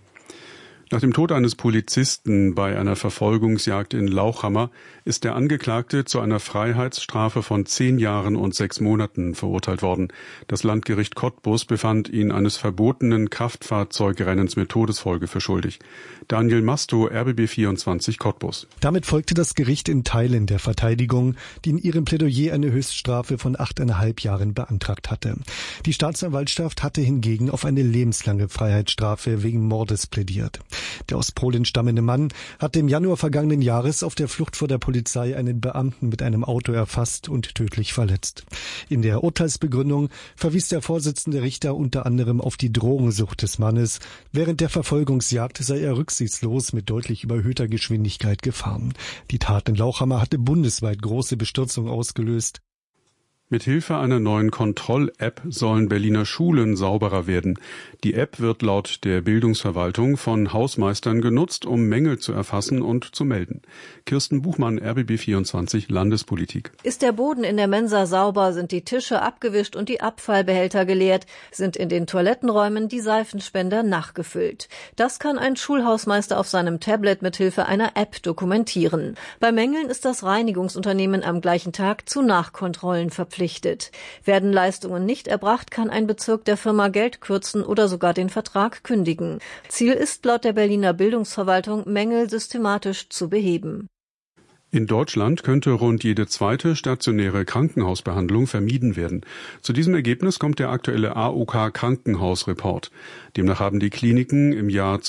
Nach dem Tod eines Polizisten bei einer Verfolgungsjagd in Lauchhammer ist der Angeklagte zu einer Freiheitsstrafe von 10 Jahren und 6 Monaten verurteilt worden. Das Landgericht Cottbus befand ihn eines verbotenen Kraftfahrzeugrennens mit Todesfolge für schuldig. Daniel Masto, RBB 24 Cottbus. Damit folgte das Gericht in Teilen der Verteidigung, die in ihrem Plädoyer eine Höchststrafe von 8,5 Jahren beantragt hatte. Die Staatsanwaltschaft hatte hingegen auf eine lebenslange Freiheitsstrafe wegen Mordes plädiert. Der aus Polen stammende Mann hatte im Januar vergangenen Jahres auf der Flucht vor der Polizei einen Beamten mit einem Auto erfasst und tödlich verletzt. In der Urteilsbegründung verwies der Vorsitzende Richter unter anderem auf die Drogensucht des Mannes. Während der Verfolgungsjagd sei er rücksichtslos mit deutlich überhöhter Geschwindigkeit gefahren. Die Tat in Lauchhammer hatte bundesweit große Bestürzung ausgelöst. Mit Hilfe einer neuen Kontroll-App sollen Berliner Schulen sauberer werden. Die App wird laut der Bildungsverwaltung von Hausmeistern genutzt, um Mängel zu erfassen und zu melden. Kirsten Buchmann, RBB 24 Landespolitik. Ist der Boden in der Mensa sauber, sind die Tische abgewischt und die Abfallbehälter geleert, sind in den Toilettenräumen die Seifenspender nachgefüllt. Das kann ein Schulhausmeister auf seinem Tablet mit Hilfe einer App dokumentieren. Bei Mängeln ist das Reinigungsunternehmen am gleichen Tag zu Nachkontrollen verpflichtet. Werden Leistungen nicht erbracht, kann ein Bezirk der Firma Geld kürzen oder sogar den Vertrag kündigen. Ziel ist laut der Berliner Bildungsverwaltung, Mängel systematisch zu beheben. In Deutschland könnte rund jede zweite stationäre Krankenhausbehandlung vermieden werden. Zu diesem Ergebnis kommt der aktuelle AOK-Krankenhausreport. Demnach haben die Kliniken im Jahr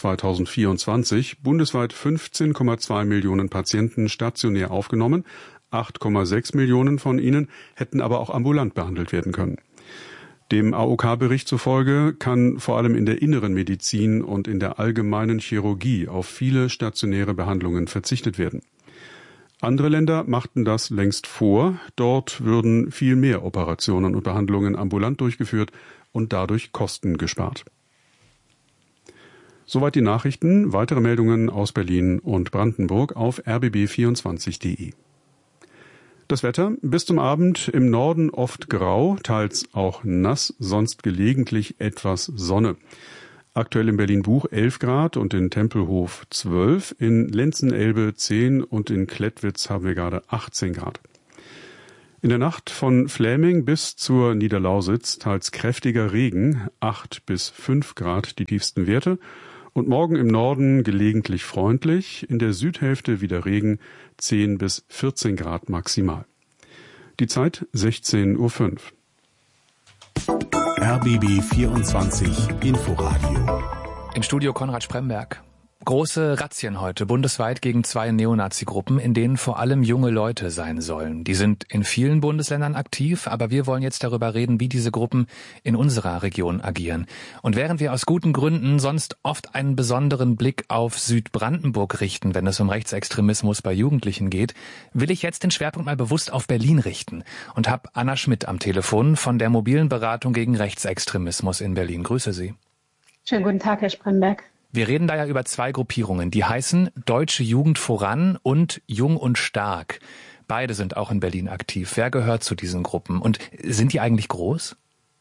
2024 bundesweit 15,2 Millionen Patienten stationär aufgenommen. 8,6 Millionen von ihnen hätten aber auch ambulant behandelt werden können. Dem AOK-Bericht zufolge kann vor allem in der inneren Medizin und in der allgemeinen Chirurgie auf viele stationäre Behandlungen verzichtet werden. Andere Länder machten das längst vor. Dort würden viel mehr Operationen und Behandlungen ambulant durchgeführt und dadurch Kosten gespart. Soweit die Nachrichten. Weitere Meldungen aus Berlin und Brandenburg auf rbb24.de. Das Wetter bis zum Abend im Norden oft grau, teils auch nass, sonst gelegentlich etwas Sonne. Aktuell in Berlin-Buch 11 Grad und in Tempelhof 12, in Lenzen-Elbe 10 und in Klettwitz haben wir gerade 18 Grad. In der Nacht von Fläming bis zur Niederlausitz teils kräftiger Regen, 8 bis 5 Grad die tiefsten Werte. Und morgen im Norden gelegentlich freundlich, in der Südhälfte wieder Regen, 10 bis 14 Grad maximal. Die Zeit 16:05 Uhr. RBB 24 Inforadio. Im Studio Konrad Spremberg. Große Razzien heute bundesweit gegen 2 Neonazi-Gruppen, in denen vor allem junge Leute sein sollen. Die sind in vielen Bundesländern aktiv, aber wir wollen jetzt darüber reden, wie diese Gruppen in unserer Region agieren. Und während wir aus guten Gründen sonst oft einen besonderen Blick auf Südbrandenburg richten, wenn es um Rechtsextremismus bei Jugendlichen geht, will ich jetzt den Schwerpunkt mal bewusst auf Berlin richten und habe Anna Schmidt am Telefon von der mobilen Beratung gegen Rechtsextremismus in Berlin. Grüße Sie. Schönen guten Tag, Herr Spremberg. Wir reden da ja über 2 Gruppierungen, die heißen Deutsche Jugend voran und Jung und Stark. Beide sind auch in Berlin aktiv. Wer gehört zu diesen Gruppen und sind die eigentlich groß?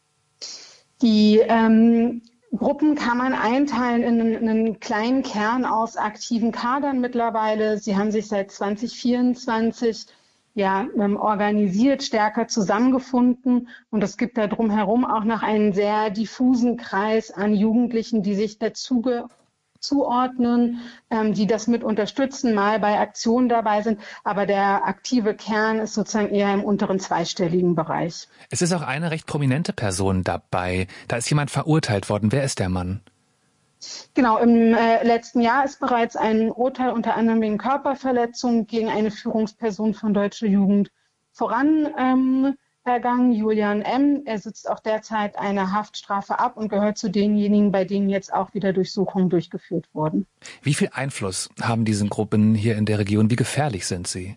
Die Gruppen kann man einteilen in einen kleinen Kern aus aktiven Kadern mittlerweile. Sie haben sich seit 2024 organisiert, stärker zusammengefunden. Und es gibt da drumherum auch noch einen sehr diffusen Kreis an Jugendlichen, die sich dazu zuordnen, die das mit unterstützen, mal bei Aktionen dabei sind. Aber der aktive Kern ist sozusagen eher im unteren zweistelligen Bereich. Es ist auch eine recht prominente Person dabei. Da ist jemand verurteilt worden. Wer ist der Mann? Genau, im letzten Jahr ist bereits ein Urteil unter anderem wegen Körperverletzung gegen eine Führungsperson von Deutsche Jugend voran ergangen, Julian M. Er sitzt auch derzeit eine Haftstrafe ab und gehört zu denjenigen, bei denen jetzt auch wieder Durchsuchungen durchgeführt wurden. Wie viel Einfluss haben diese Gruppen hier in der Region? Wie gefährlich sind sie?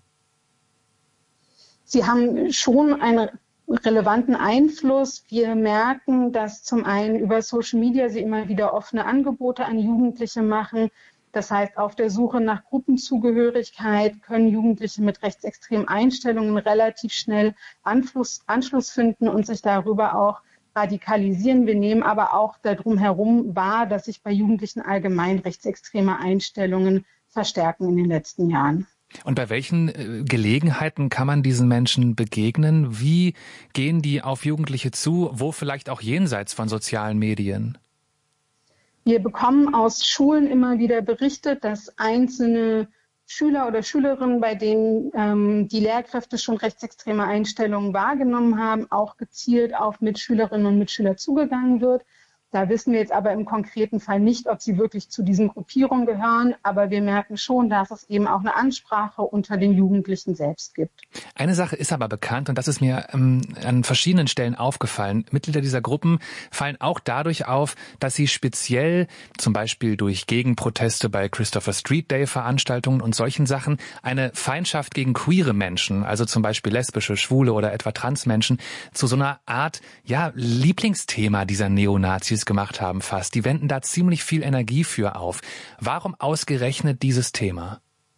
Sie haben schon einen relevanten Einfluss. Wir merken, dass zum einen über Social Media sie immer wieder offene Angebote an Jugendliche machen. Das heißt, auf der Suche nach Gruppenzugehörigkeit können Jugendliche mit rechtsextremen Einstellungen relativ schnell Anschluss finden und sich darüber auch radikalisieren. Wir nehmen aber auch darum herum wahr, dass sich bei Jugendlichen allgemein rechtsextreme Einstellungen verstärken in den letzten Jahren. Und bei welchen Gelegenheiten kann man diesen Menschen begegnen? Wie gehen die auf Jugendliche zu? Wo vielleicht auch jenseits von sozialen Medien? Wir bekommen aus Schulen immer wieder berichtet, dass einzelne Schüler oder Schülerinnen, bei denen die Lehrkräfte schon rechtsextreme Einstellungen wahrgenommen haben, auch gezielt auf Mitschülerinnen und Mitschüler zugegangen wird. Da wissen wir jetzt aber im konkreten Fall nicht, ob sie wirklich zu diesen Gruppierungen gehören. Aber wir merken schon, dass es eben auch eine Ansprache unter den Jugendlichen selbst gibt. Eine Sache ist aber bekannt und das ist mir an verschiedenen Stellen aufgefallen. Mitglieder dieser Gruppen fallen auch dadurch auf, dass sie speziell zum Beispiel durch Gegenproteste bei Christopher Street Day Veranstaltungen und solchen Sachen eine Feindschaft gegen queere Menschen, also zum Beispiel lesbische, schwule oder etwa Transmenschen, zu so einer Art Lieblingsthema dieser Neonazis gemacht haben fast. Die wenden da ziemlich viel Energie für auf. Warum ausgerechnet dieses Thema?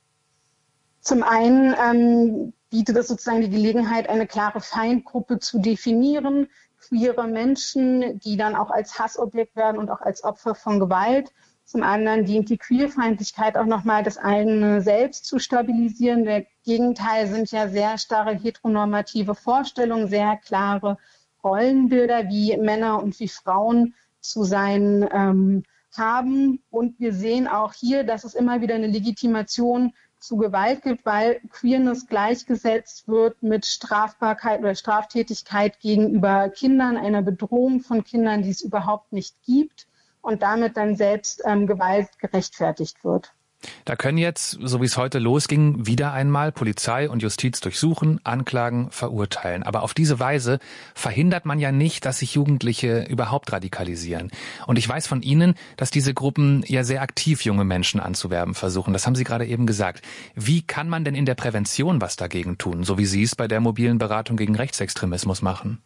Zum einen bietet es sozusagen die Gelegenheit, eine klare Feindgruppe zu definieren. Queere Menschen, die dann auch als Hassobjekt werden und auch als Opfer von Gewalt. Zum anderen dient die Queerfeindlichkeit auch nochmal, das eigene Selbst zu stabilisieren. Der Gegenteil sind ja sehr starre heteronormative Vorstellungen, sehr klare Rollenbilder, wie Männer und wie Frauen zu sein haben. Und wir sehen auch hier, dass es immer wieder eine Legitimation zu Gewalt gibt, weil Queerness gleichgesetzt wird mit Strafbarkeit oder Straftätigkeit gegenüber Kindern, einer Bedrohung von Kindern, die es überhaupt nicht gibt und damit dann selbst Gewalt gerechtfertigt wird. Da können jetzt, so wie es heute losging, wieder einmal Polizei und Justiz durchsuchen, anklagen, verurteilen. Aber auf diese Weise verhindert man ja nicht, dass sich Jugendliche überhaupt radikalisieren. Und ich weiß von Ihnen, dass diese Gruppen ja sehr aktiv junge Menschen anzuwerben versuchen. Das haben Sie gerade eben gesagt. Wie kann man denn in der Prävention was dagegen tun, so wie Sie es bei der mobilen Beratung gegen Rechtsextremismus machen?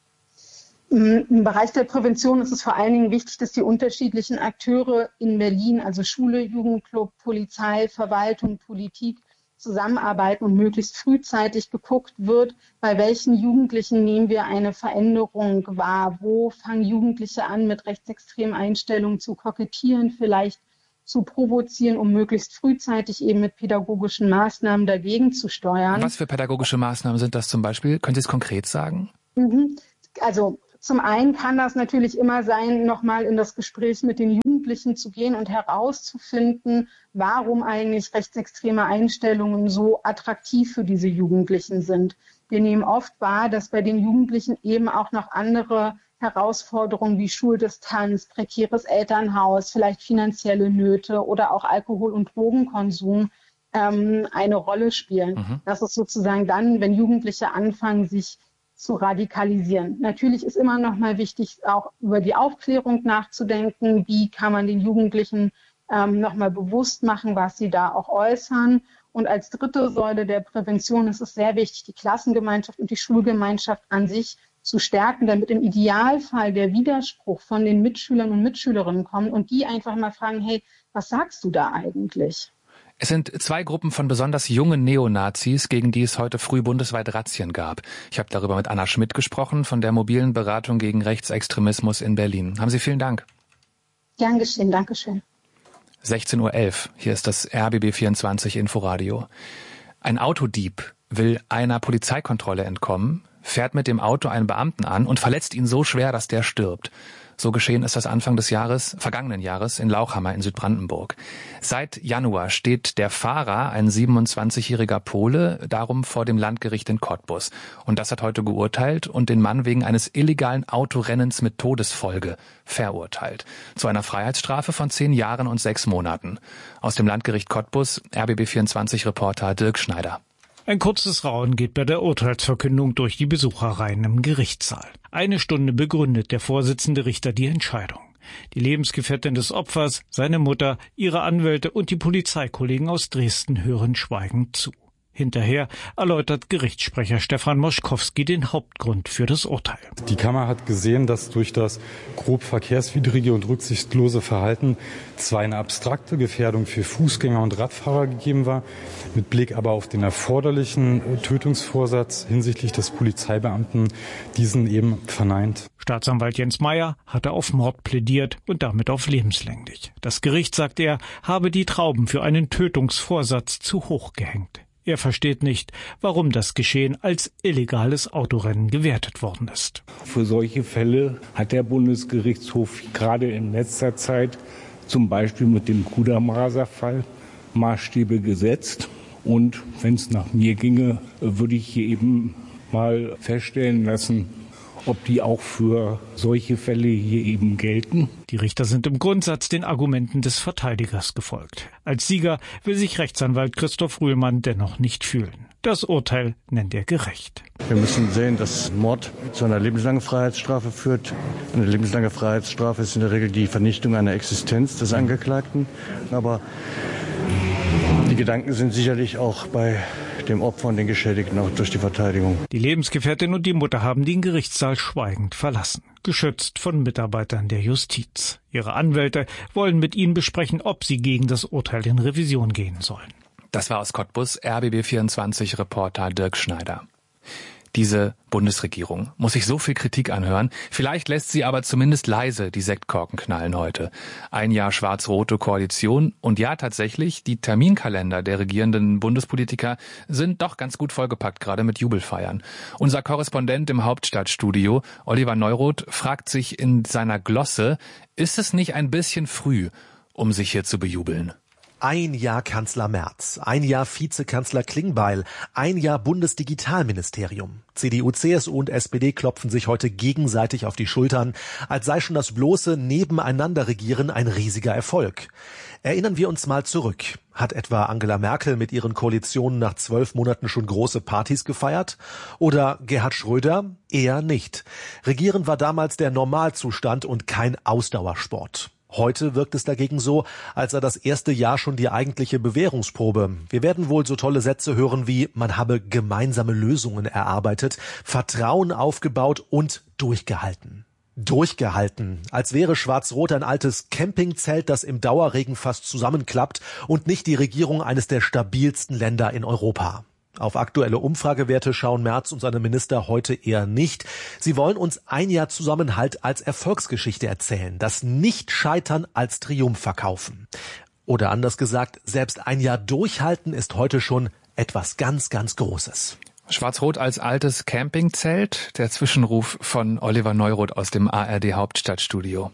Im Bereich der Prävention ist es vor allen Dingen wichtig, dass die unterschiedlichen Akteure in Berlin, also Schule, Jugendclub, Polizei, Verwaltung, Politik, zusammenarbeiten und möglichst frühzeitig geguckt wird, bei welchen Jugendlichen nehmen wir eine Veränderung wahr, wo fangen Jugendliche an, mit rechtsextremen Einstellungen zu kokettieren, vielleicht zu provozieren, um möglichst frühzeitig eben mit pädagogischen Maßnahmen dagegen zu steuern. Was für pädagogische Maßnahmen sind das zum Beispiel? Können Sie es konkret sagen? Also zum einen kann das natürlich immer sein, nochmal in das Gespräch mit den Jugendlichen zu gehen und herauszufinden, warum eigentlich rechtsextreme Einstellungen so attraktiv für diese Jugendlichen sind. Wir nehmen oft wahr, dass bei den Jugendlichen eben auch noch andere Herausforderungen wie Schuldistanz, prekäres Elternhaus, vielleicht finanzielle Nöte oder auch Alkohol- und Drogenkonsum eine Rolle spielen. Das ist sozusagen dann, wenn Jugendliche anfangen, sich zu radikalisieren. Natürlich ist immer noch mal wichtig, auch über die Aufklärung nachzudenken. Wie kann man den Jugendlichen noch mal bewusst machen, was sie da auch äußern? Und als dritte Säule der Prävention ist es sehr wichtig, die Klassengemeinschaft und die Schulgemeinschaft an sich zu stärken, damit im Idealfall der Widerspruch von den Mitschülern und Mitschülerinnen kommt und die einfach mal fragen, hey, was sagst du da eigentlich? Es sind zwei Gruppen von besonders jungen Neonazis, gegen die es heute früh bundesweit Razzien gab. Ich habe darüber mit Anna Schmidt gesprochen von der mobilen Beratung gegen Rechtsextremismus in Berlin. Haben Sie vielen Dank. Gern geschehen, Dankeschön. 16:11 Uhr, hier ist das RBB24 Inforadio. Ein Autodieb will einer Polizeikontrolle entkommen, fährt mit dem Auto einen Beamten an und verletzt ihn so schwer, dass der stirbt. So geschehen ist das Anfang des vergangenen Jahres in Lauchhammer in Südbrandenburg. Seit Januar steht der Fahrer, ein 27-jähriger Pole, darum vor dem Landgericht in Cottbus. Und das hat heute geurteilt und den Mann wegen eines illegalen Autorennens mit Todesfolge verurteilt. Zu einer Freiheitsstrafe von 10 Jahren und 6 Monaten. Aus dem Landgericht Cottbus, RBB24-Reporter Dirk Schneider. Ein kurzes Raunen geht bei der Urteilsverkündung durch die Besucherreihen im Gerichtssaal. 1 Stunde begründet der Vorsitzende Richter die Entscheidung. Die Lebensgefährtin des Opfers, seine Mutter, ihre Anwälte und die Polizeikollegen aus Dresden hören schweigend zu. Hinterher erläutert Gerichtssprecher Stefan Moschkowski den Hauptgrund für das Urteil. Die Kammer hat gesehen, dass durch das grob verkehrswidrige und rücksichtslose Verhalten zwar eine abstrakte Gefährdung für Fußgänger und Radfahrer gegeben war, mit Blick aber auf den erforderlichen Tötungsvorsatz hinsichtlich des Polizeibeamten diesen eben verneint. Staatsanwalt Jens Meyer hatte auf Mord plädiert und damit auf lebenslänglich. Das Gericht, sagt er, habe die Trauben für einen Tötungsvorsatz zu hoch gehängt. Er versteht nicht, warum das Geschehen als illegales Autorennen gewertet worden ist. Für solche Fälle hat der Bundesgerichtshof gerade in letzter Zeit, zum Beispiel mit dem Kudermaser-Fall, Maßstäbe gesetzt. Und wenn es nach mir ginge, würde ich hier eben mal feststellen lassen, ob die auch für solche Fälle hier eben gelten. Die Richter sind im Grundsatz den Argumenten des Verteidigers gefolgt. Als Sieger will sich Rechtsanwalt Christoph Rühlmann dennoch nicht fühlen. Das Urteil nennt er gerecht. Wir müssen sehen, dass Mord zu einer lebenslangen Freiheitsstrafe führt. Eine lebenslange Freiheitsstrafe ist in der Regel die Vernichtung einer Existenz des Angeklagten. Aber die Gedanken sind sicherlich auch bei dem Opfer und den Geschädigten auch durch die Verteidigung. Die Lebensgefährtin und die Mutter haben den Gerichtssaal schweigend verlassen, geschützt von Mitarbeitern der Justiz. Ihre Anwälte wollen mit ihnen besprechen, ob sie gegen das Urteil in Revision gehen sollen. Das war aus Cottbus RBB24-Reporter Dirk Schneider. Diese Bundesregierung muss sich so viel Kritik anhören. Vielleicht lässt sie aber zumindest leise die Sektkorken knallen heute. 1 Jahr schwarz-rote Koalition und ja tatsächlich, die Terminkalender der regierenden Bundespolitiker sind doch ganz gut vollgepackt, gerade mit Jubelfeiern. Unser Korrespondent im Hauptstadtstudio, Oliver Neuroth, fragt sich in seiner Glosse, ist es nicht ein bisschen früh, um sich hier zu bejubeln? Ein Jahr Kanzler Merz, ein Jahr Vizekanzler Klingbeil, ein Jahr Bundesdigitalministerium. CDU, CSU und SPD klopfen sich heute gegenseitig auf die Schultern, als sei schon das bloße Nebeneinanderregieren ein riesiger Erfolg. Erinnern wir uns mal zurück. Hat etwa Angela Merkel mit ihren Koalitionen nach 12 Monaten schon große Partys gefeiert? Oder Gerhard Schröder? Eher nicht. Regieren war damals der Normalzustand und kein Ausdauersport. Heute wirkt es dagegen so, als sei das erste Jahr schon die eigentliche Bewährungsprobe. Wir werden wohl so tolle Sätze hören wie, man habe gemeinsame Lösungen erarbeitet, Vertrauen aufgebaut und durchgehalten. Durchgehalten, als wäre Schwarz-Rot ein altes Campingzelt, das im Dauerregen fast zusammenklappt und nicht die Regierung eines der stabilsten Länder in Europa. Auf aktuelle Umfragewerte schauen Merz und seine Minister heute eher nicht. Sie wollen uns ein Jahr Zusammenhalt als Erfolgsgeschichte erzählen, das Nicht-Scheitern als Triumph verkaufen. Oder anders gesagt, selbst ein Jahr durchhalten ist heute schon etwas ganz, ganz Großes. Schwarz-Rot als altes Campingzelt, der Zwischenruf von Oliver Neuroth aus dem ARD Hauptstadtstudio.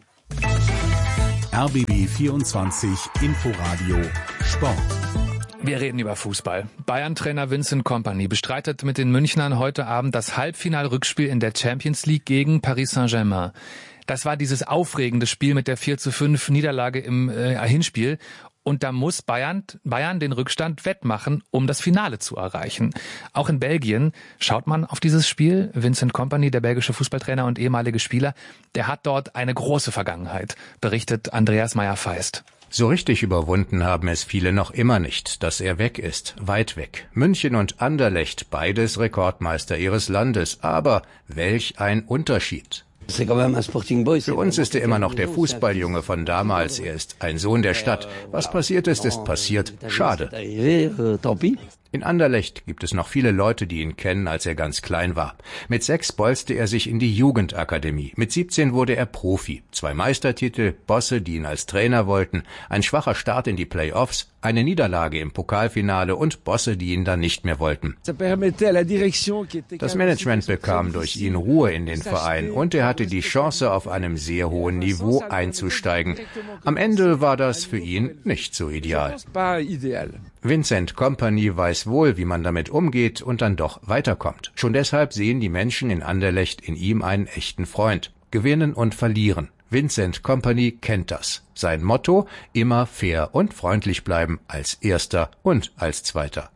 RBB 24 Inforadio Sport. Wir reden über Fußball. Bayern-Trainer Vincent Kompany bestreitet mit den Münchnern heute Abend das Halbfinal-Rückspiel in der Champions League gegen Paris Saint-Germain. Das war dieses aufregende Spiel mit der 4:5 Niederlage im Hinspiel. Und da muss Bayern den Rückstand wettmachen, um das Finale zu erreichen. Auch in Belgien schaut man auf dieses Spiel. Vincent Kompany, der belgische Fußballtrainer und ehemalige Spieler, der hat dort eine große Vergangenheit, berichtet Andreas Meyer-Feist. So richtig überwunden haben es viele noch immer nicht, dass er weg ist, weit weg. München und Anderlecht, beides Rekordmeister ihres Landes, aber welch ein Unterschied. Für uns ist er immer noch der Fußballjunge von damals, er ist ein Sohn der Stadt. Was passiert ist, ist passiert. Schade. In Anderlecht gibt es noch viele Leute, die ihn kennen, als er ganz klein war. Mit 6 bolzte er sich in die Jugendakademie. Mit 17 wurde er Profi. 2 Meistertitel, Bosse, die ihn als Trainer wollten, ein schwacher Start in die Playoffs, eine Niederlage im Pokalfinale und Bosse, die ihn dann nicht mehr wollten. Das Management bekam durch ihn Ruhe in den Verein und er hatte die Chance, auf einem sehr hohen Niveau einzusteigen. Am Ende war das für ihn nicht so ideal. Vincent Kompany weiß wohl, wie man damit umgeht und dann doch weiterkommt. Schon deshalb sehen die Menschen in Anderlecht in ihm einen echten Freund. Gewinnen und verlieren. Vincent Kompany kennt das. Sein Motto, immer fair und freundlich bleiben, als Erster und als Zweiter.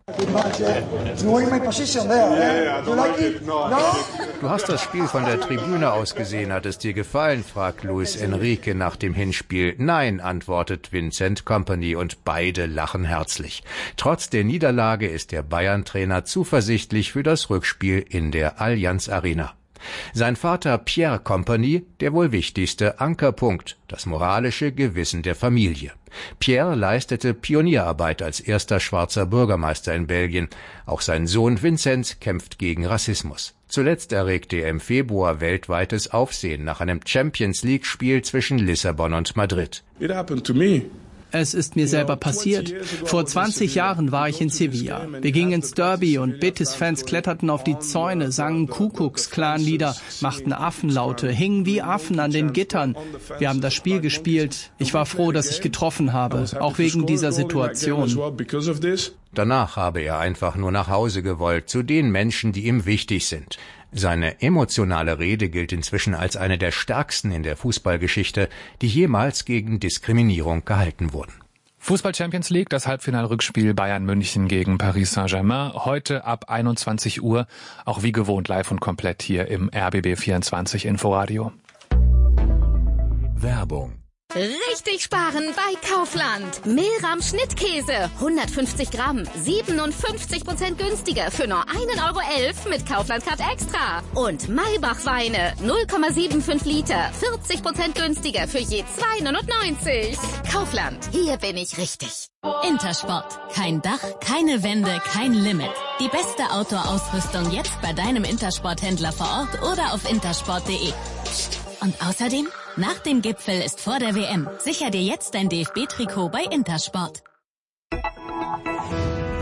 Du hast das Spiel von der Tribüne aus gesehen, hat es dir gefallen, fragt Luis Enrique nach dem Hinspiel. Nein, antwortet Vincent Kompany und beide lachen herzlich. Trotz der Niederlage ist der Bayern-Trainer zuversichtlich für das Rückspiel in der Allianz Arena. Sein Vater Pierre Kompany, der wohl wichtigste Ankerpunkt, das moralische Gewissen der Familie. Pierre leistete Pionierarbeit als erster schwarzer Bürgermeister in Belgien. Auch sein Sohn Vincent kämpft gegen Rassismus. Zuletzt erregte er im Februar weltweites Aufsehen nach einem Champions-League-Spiel zwischen Lissabon und Madrid. It happened to me. Es ist mir selber passiert. Vor 20 Jahren war ich in Sevilla. Wir gingen ins Derby und Betis-Fans kletterten auf die Zäune, sangen Kuckucks-Clan-Lieder, machten Affenlaute, hingen wie Affen an den Gittern. Wir haben das Spiel gespielt. Ich war froh, dass ich getroffen habe, auch wegen dieser Situation. Danach habe er einfach nur nach Hause gewollt, zu den Menschen, die ihm wichtig sind. Seine emotionale Rede gilt inzwischen als eine der stärksten in der Fußballgeschichte, die jemals gegen Diskriminierung gehalten wurden. Fußball Champions League, das Halbfinalrückspiel Bayern München gegen Paris Saint-Germain, heute ab 21 Uhr, auch wie gewohnt live und komplett hier im RBB 24 Inforadio. Werbung. Richtig sparen bei Kaufland. Mehlrahm Schnittkäse, 150 Gramm, 57% günstiger für nur 1,11 € mit Kaufland Card Extra. Und Maybach Weine, 0,75 Liter, 40% günstiger für je 2,99 €. Kaufland, hier bin ich richtig. Intersport. Kein Dach, keine Wände, kein Limit. Die beste Outdoor-Ausrüstung jetzt bei deinem Intersport-Händler vor Ort oder auf intersport.de. Und außerdem, nach dem Gipfel ist vor der WM. Sicher dir jetzt dein DFB-Trikot bei Intersport.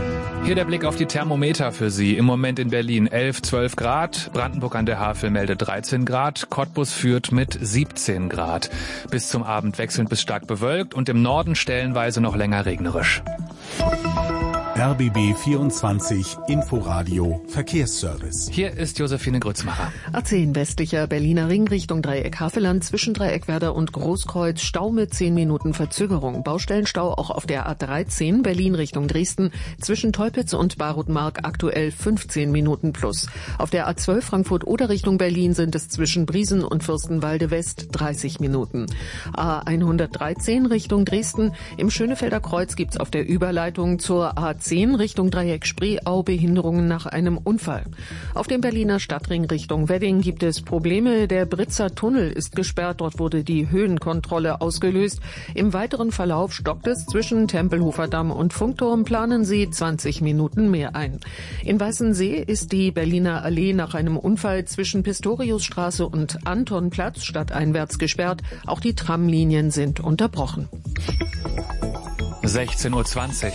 Hier der Blick auf die Thermometer für Sie. Im Moment in Berlin 11, 12 Grad, Brandenburg an der Havel meldet 13 Grad, Cottbus führt mit 17 Grad. Bis zum Abend wechselnd bis stark bewölkt und im Norden stellenweise noch länger regnerisch. RBB 24 Inforadio Verkehrsservice. Hier ist Josephine Grützmacher. A10 westlicher Berliner Ring Richtung Dreieck Havelland zwischen Dreieckwerder und Großkreuz Stau mit 10 Minuten Verzögerung. Baustellenstau auch auf der A13 Berlin Richtung Dresden zwischen Teupitz und Barutmark aktuell 15 Minuten plus. Auf der A12 Frankfurt-Oder Richtung Berlin sind es zwischen Briesen und Fürstenwalde West 30 Minuten. A113 Richtung Dresden im Schönefelder Kreuz gibt's auf der Überleitung zur A10 Richtung Dreieck Spreeau Behinderungen nach einem Unfall. Auf dem Berliner Stadtring Richtung Wedding gibt es Probleme. Der Britzer Tunnel ist gesperrt. Dort wurde die Höhenkontrolle ausgelöst. Im weiteren Verlauf stockt es zwischen Tempelhofer Damm und Funkturm. Planen Sie 20 Minuten mehr ein. In Weißensee ist die Berliner Allee nach einem Unfall zwischen Pistoriusstraße und Antonplatz stadteinwärts gesperrt. Auch die Tramlinien sind unterbrochen. 16:20 Uhr.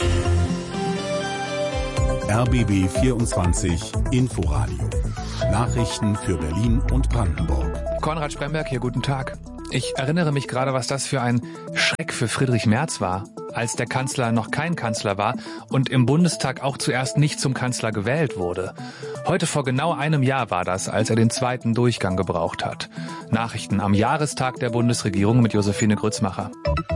RBB 24 Inforadio. Nachrichten für Berlin und Brandenburg. Konrad Spremberg hier, guten Tag. Ich erinnere mich gerade, was das für ein Schreck für Friedrich Merz war, als der Kanzler noch kein Kanzler war und im Bundestag auch zuerst nicht zum Kanzler gewählt wurde. Heute vor genau einem Jahr war das, als er den zweiten Durchgang gebraucht hat. Nachrichten am Jahrestag der Bundesregierung mit Josephine Grützmacher.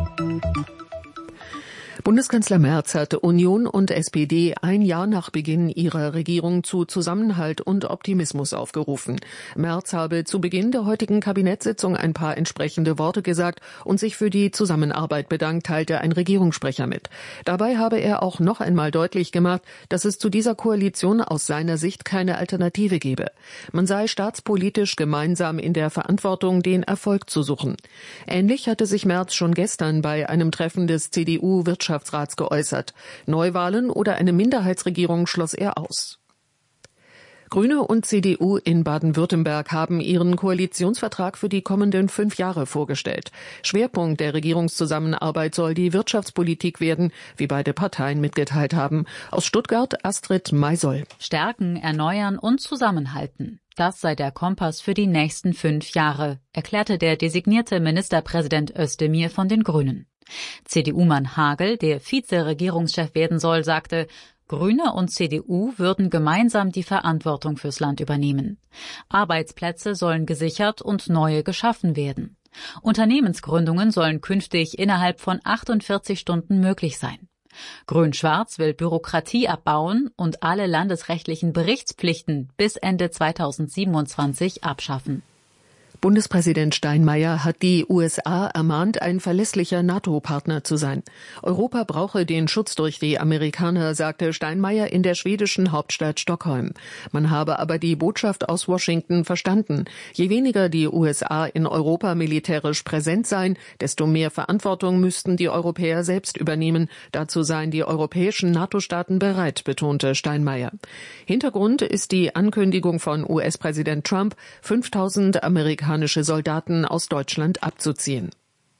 Bundeskanzler Merz hatte Union und SPD ein Jahr nach Beginn ihrer Regierung zu Zusammenhalt und Optimismus aufgerufen. Merz habe zu Beginn der heutigen Kabinettssitzung ein paar entsprechende Worte gesagt und sich für die Zusammenarbeit bedankt, teilte ein Regierungssprecher mit. Dabei habe er auch noch einmal deutlich gemacht, dass es zu dieser Koalition aus seiner Sicht keine Alternative gebe. Man sei staatspolitisch gemeinsam in der Verantwortung, den Erfolg zu suchen. Ähnlich hatte sich Merz schon gestern bei einem Treffen des CDU-Wirtschaftsrats geäußert. Neuwahlen oder eine Minderheitsregierung schloss er aus. Grüne und CDU in Baden-Württemberg haben ihren Koalitionsvertrag für die kommenden 5 Jahre vorgestellt. Schwerpunkt der Regierungszusammenarbeit soll die Wirtschaftspolitik werden, wie beide Parteien mitgeteilt haben. Aus Stuttgart Astrid Maisoll. Stärken, erneuern und zusammenhalten. Das sei der Kompass für die nächsten 5 Jahre, erklärte der designierte Ministerpräsident Özdemir von den Grünen. CDU-Mann Hagel, der Vize-Regierungschef werden soll, sagte, Grüne und CDU würden gemeinsam die Verantwortung fürs Land übernehmen. Arbeitsplätze sollen gesichert und neue geschaffen werden. Unternehmensgründungen sollen künftig innerhalb von 48 Stunden möglich sein. Grün-Schwarz will Bürokratie abbauen und alle landesrechtlichen Berichtspflichten bis Ende 2027 abschaffen. Bundespräsident Steinmeier hat die USA ermahnt, ein verlässlicher NATO-Partner zu sein. Europa brauche den Schutz durch die Amerikaner, sagte Steinmeier in der schwedischen Hauptstadt Stockholm. Man habe aber die Botschaft aus Washington verstanden. Je weniger die USA in Europa militärisch präsent seien, desto mehr Verantwortung müssten die Europäer selbst übernehmen. Dazu seien die europäischen NATO-Staaten bereit, betonte Steinmeier. Hintergrund ist die Ankündigung von US-Präsident Trump, 5.000 amerikanische Soldaten aus Deutschland abzuziehen.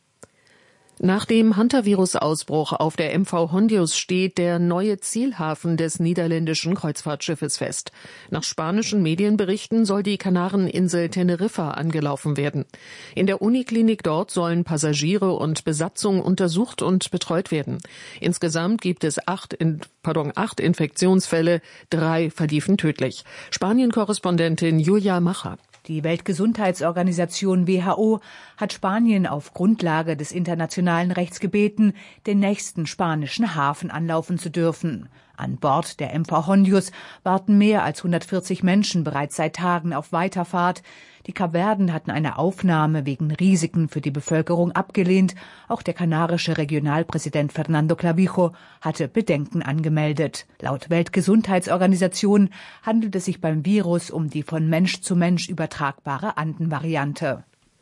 Nach dem Hantavirus-Ausbruch auf der MV Hondius steht der neue Zielhafen des niederländischen Kreuzfahrtschiffes fest. Nach spanischen Medienberichten soll die Kanareninsel Teneriffa angelaufen werden. In der Uniklinik dort sollen Passagiere und Besatzung untersucht und betreut werden. Insgesamt gibt es 8 Infektionsfälle, 3 verliefen tödlich. Spanien-Korrespondentin Julia Macher. Die Weltgesundheitsorganisation WHO hat Spanien auf Grundlage des internationalen Rechts gebeten, den nächsten spanischen Hafen anlaufen zu dürfen. An Bord der MV Hondius warten mehr als 140 Menschen bereits seit Tagen auf Weiterfahrt. Die Kapverden hatten eine Aufnahme wegen Risiken für die Bevölkerung abgelehnt. Auch der kanarische Regionalpräsident Fernando Clavijo hatte Bedenken angemeldet. Laut Weltgesundheitsorganisation handelt es sich beim Virus um die von Mensch zu Mensch übertragbare Andenvariante.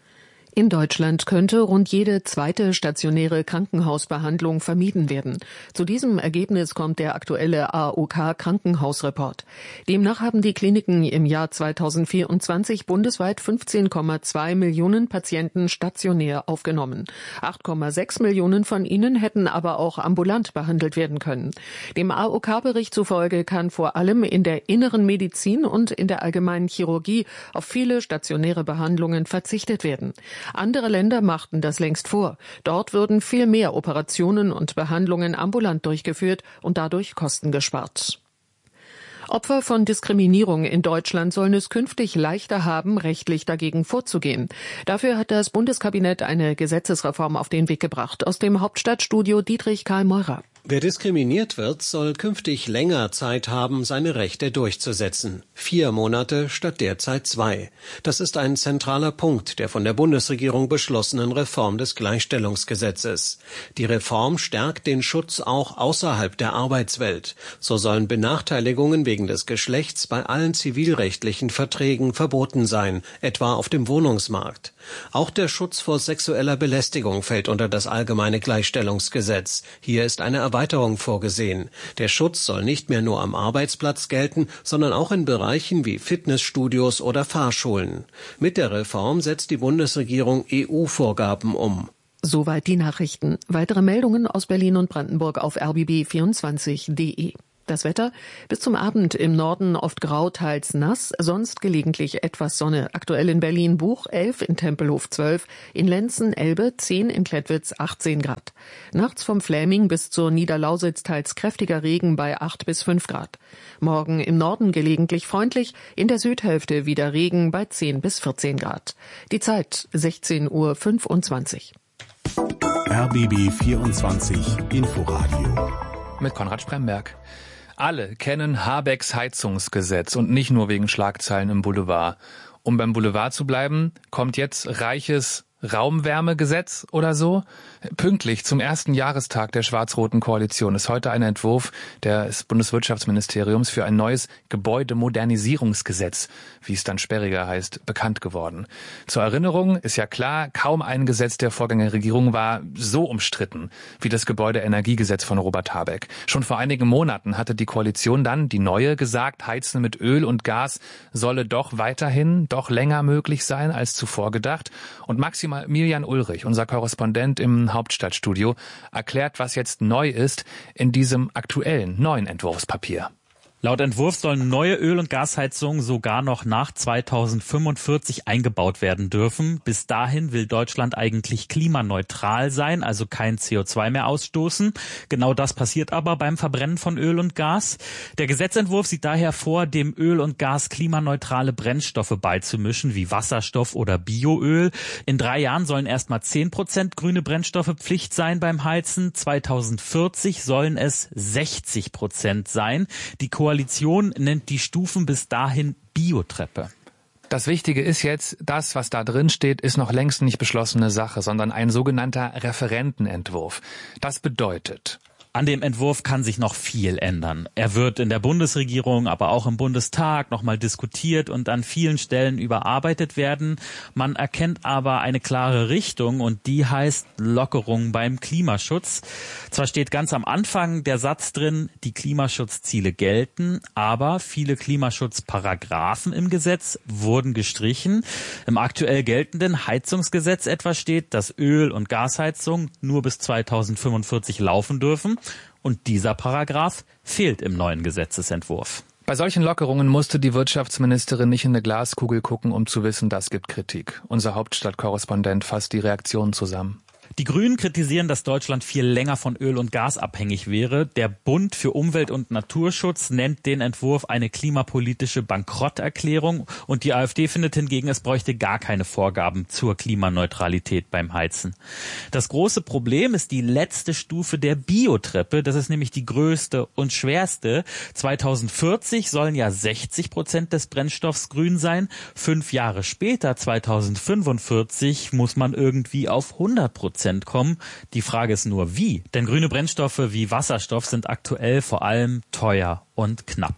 In Deutschland könnte rund jede zweite stationäre Krankenhausbehandlung vermieden werden. Zu diesem Ergebnis kommt der aktuelle AOK-Krankenhausreport. Demnach haben die Kliniken im Jahr 2024 bundesweit 15,2 Millionen Patienten stationär aufgenommen. 8,6 Millionen von ihnen hätten aber auch ambulant behandelt werden können. Dem AOK-Bericht zufolge kann vor allem in der inneren Medizin und in der allgemeinen Chirurgie auf viele stationäre Behandlungen verzichtet werden. Andere Länder machten das längst vor. Dort würden viel mehr Operationen und Behandlungen ambulant durchgeführt und dadurch Kosten gespart. Opfer von Diskriminierung in Deutschland sollen es künftig leichter haben, rechtlich dagegen vorzugehen. Dafür hat das Bundeskabinett eine Gesetzesreform auf den Weg gebracht. Aus dem Hauptstadtstudio Dietrich Karl Meurer. Wer diskriminiert wird, soll künftig länger Zeit haben, seine Rechte durchzusetzen. 4 Monate statt derzeit 2. Das ist ein zentraler Punkt der von der Bundesregierung beschlossenen Reform des Gleichstellungsgesetzes. Die Reform stärkt den Schutz auch außerhalb der Arbeitswelt. So sollen Benachteiligungen wegen des Geschlechts bei allen zivilrechtlichen Verträgen verboten sein, etwa auf dem Wohnungsmarkt. Auch der Schutz vor sexueller Belästigung fällt unter das allgemeine Gleichstellungsgesetz. Hier ist eine Erweiterung vorgesehen. Der Schutz soll nicht mehr nur am Arbeitsplatz gelten, sondern auch in Bereichen wie Fitnessstudios oder Fahrschulen. Mit der Reform setzt die Bundesregierung EU-Vorgaben um. Soweit die Nachrichten. Weitere Meldungen aus Berlin und Brandenburg auf rbb24.de. Das Wetter: bis zum Abend im Norden oft grau, teils nass, sonst gelegentlich etwas Sonne. Aktuell in Berlin Buch 11, in Tempelhof 12, in Lenzen Elbe 10, in Klettwitz 18 Grad. Nachts vom Fläming bis zur Niederlausitz teils kräftiger Regen bei 8 bis 5 Grad. Morgen im Norden gelegentlich freundlich, in der Südhälfte wieder Regen bei 10 bis 14 Grad. Die Zeit 16:25 Uhr. RBB 24 Inforadio mit Konrad Spremberg. Alle kennen Habecks Heizungsgesetz und nicht nur wegen Schlagzeilen im Boulevard. Um beim Boulevard zu bleiben, kommt jetzt Reiches Raumwärmegesetz oder so. Pünktlich zum ersten Jahrestag der schwarz-roten Koalition ist heute ein Entwurf des Bundeswirtschaftsministeriums für ein neues Gebäudemodernisierungsgesetz, wie es dann sperriger heißt, bekannt geworden. Zur Erinnerung ist ja klar, kaum ein Gesetz der Vorgängerregierung war so umstritten wie das Gebäudeenergiegesetz von Robert Habeck. Schon vor einigen Monaten hatte die Koalition dann, die neue, gesagt, Heizen mit Öl und Gas solle doch länger möglich sein als zuvor gedacht. Und Maximilian Ulrich, unser Korrespondent im Hauptstadtstudio, erklärt, was jetzt neu ist in diesem aktuellen neuen Entwurfspapier. Laut Entwurf sollen neue Öl- und Gasheizungen sogar noch nach 2045 eingebaut werden dürfen. Bis dahin will Deutschland eigentlich klimaneutral sein, also kein CO2 mehr ausstoßen. Genau das passiert aber beim Verbrennen von Öl und Gas. Der Gesetzentwurf sieht daher vor, dem Öl und Gas klimaneutrale Brennstoffe beizumischen, wie Wasserstoff oder Bioöl. In 3 Jahren sollen erstmal 10% grüne Brennstoffe Pflicht sein beim Heizen. 2040 sollen es 60% sein. Die Koalition nennt die Stufen bis dahin Biotreppe. Das Wichtige ist jetzt, das, was da drin steht, ist noch längst nicht beschlossene Sache, sondern ein sogenannter Referentenentwurf. Das bedeutet: An dem Entwurf kann sich noch viel ändern. Er wird in der Bundesregierung, aber auch im Bundestag nochmal diskutiert und an vielen Stellen überarbeitet werden. Man erkennt aber eine klare Richtung und die heißt Lockerung beim Klimaschutz. Zwar steht ganz am Anfang der Satz drin, die Klimaschutzziele gelten, aber viele Klimaschutzparagraphen im Gesetz wurden gestrichen. Im aktuell geltenden Heizungsgesetz etwa steht, dass Öl- und Gasheizungen nur bis 2045 laufen dürfen. Und dieser Paragraph fehlt im neuen Gesetzesentwurf. Bei solchen Lockerungen musste die Wirtschaftsministerin nicht in eine Glaskugel gucken, um zu wissen, das gibt Kritik. Unser Hauptstadtkorrespondent fasst die Reaktionen zusammen. Die Grünen kritisieren, dass Deutschland viel länger von Öl und Gas abhängig wäre. Der Bund für Umwelt und Naturschutz nennt den Entwurf eine klimapolitische Bankrotterklärung. Und die AfD findet hingegen, es bräuchte gar keine Vorgaben zur Klimaneutralität beim Heizen. Das große Problem ist die letzte Stufe der Biotreppe. Das ist nämlich die größte und schwerste. 2040 sollen ja 60% des Brennstoffs grün sein. 5 Jahre später, 2045, muss man irgendwie auf 100% kommen. Die Frage ist nur, wie? Denn grüne Brennstoffe wie Wasserstoff sind aktuell vor allem teuer und knapp.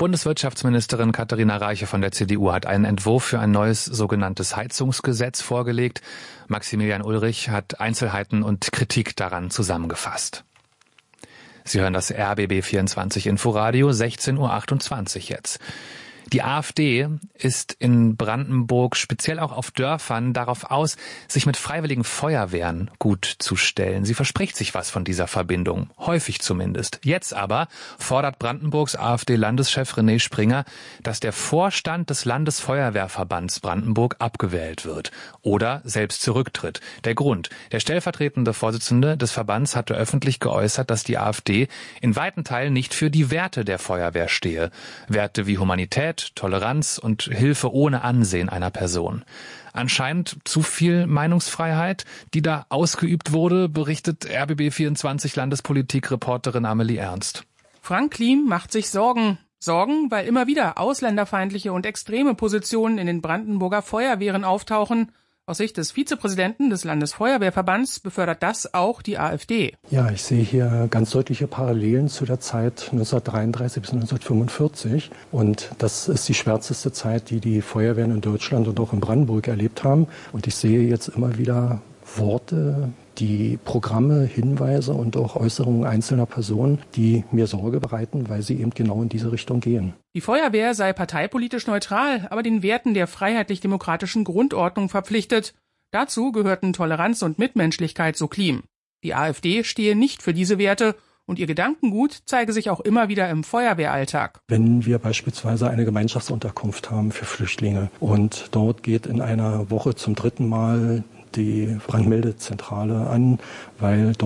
Bundeswirtschaftsministerin Katharina Reiche von der CDU hat einen Entwurf für ein neues sogenanntes Heizungsgesetz vorgelegt. Maximilian Ulrich hat Einzelheiten und Kritik daran zusammengefasst. Sie hören das RBB 24 Inforadio, 16:28 Uhr jetzt. Die AfD ist in Brandenburg speziell auch auf Dörfern darauf aus, sich mit freiwilligen Feuerwehren gut zu stellen. Sie verspricht sich was von dieser Verbindung, häufig zumindest. Jetzt aber fordert Brandenburgs AfD-Landeschef René Springer, dass der Vorstand des Landesfeuerwehrverbands Brandenburg abgewählt wird oder selbst zurücktritt. Der Grund: Der stellvertretende Vorsitzende des Verbands hatte öffentlich geäußert, dass die AfD in weiten Teilen nicht für die Werte der Feuerwehr stehe. Werte wie Humanität, Toleranz und Hilfe ohne Ansehen einer Person. Anscheinend zu viel Meinungsfreiheit, die da ausgeübt wurde, berichtet RBB24 Landespolitik-Reporterin Amelie Ernst. Frank Klim macht sich Sorgen. Sorgen, weil immer wieder ausländerfeindliche und extreme Positionen in den Brandenburger Feuerwehren auftauchen. Aus Sicht des Vizepräsidenten des Landesfeuerwehrverbands befördert das auch die AfD. Ja, ich sehe hier ganz deutliche Parallelen zu der Zeit 1933 bis 1945. Und das ist die schwärzeste Zeit, die die Feuerwehren in Deutschland und auch in Brandenburg erlebt haben. Und ich sehe jetzt immer wieder Worte, die Programme, Hinweise und auch Äußerungen einzelner Personen, die mir Sorge bereiten, weil sie eben genau in diese Richtung gehen. Die Feuerwehr sei parteipolitisch neutral, aber den Werten der freiheitlich-demokratischen Grundordnung verpflichtet. Dazu gehörten Toleranz und Mitmenschlichkeit, so Klim. Die AfD stehe nicht für diese Werte und ihr Gedankengut zeige sich auch immer wieder im Feuerwehralltag. Wenn wir beispielsweise eine Gemeinschaftsunterkunft haben für Flüchtlinge und dort geht in einer Woche zum 3. Mal die Brandmeldezentrale an, weil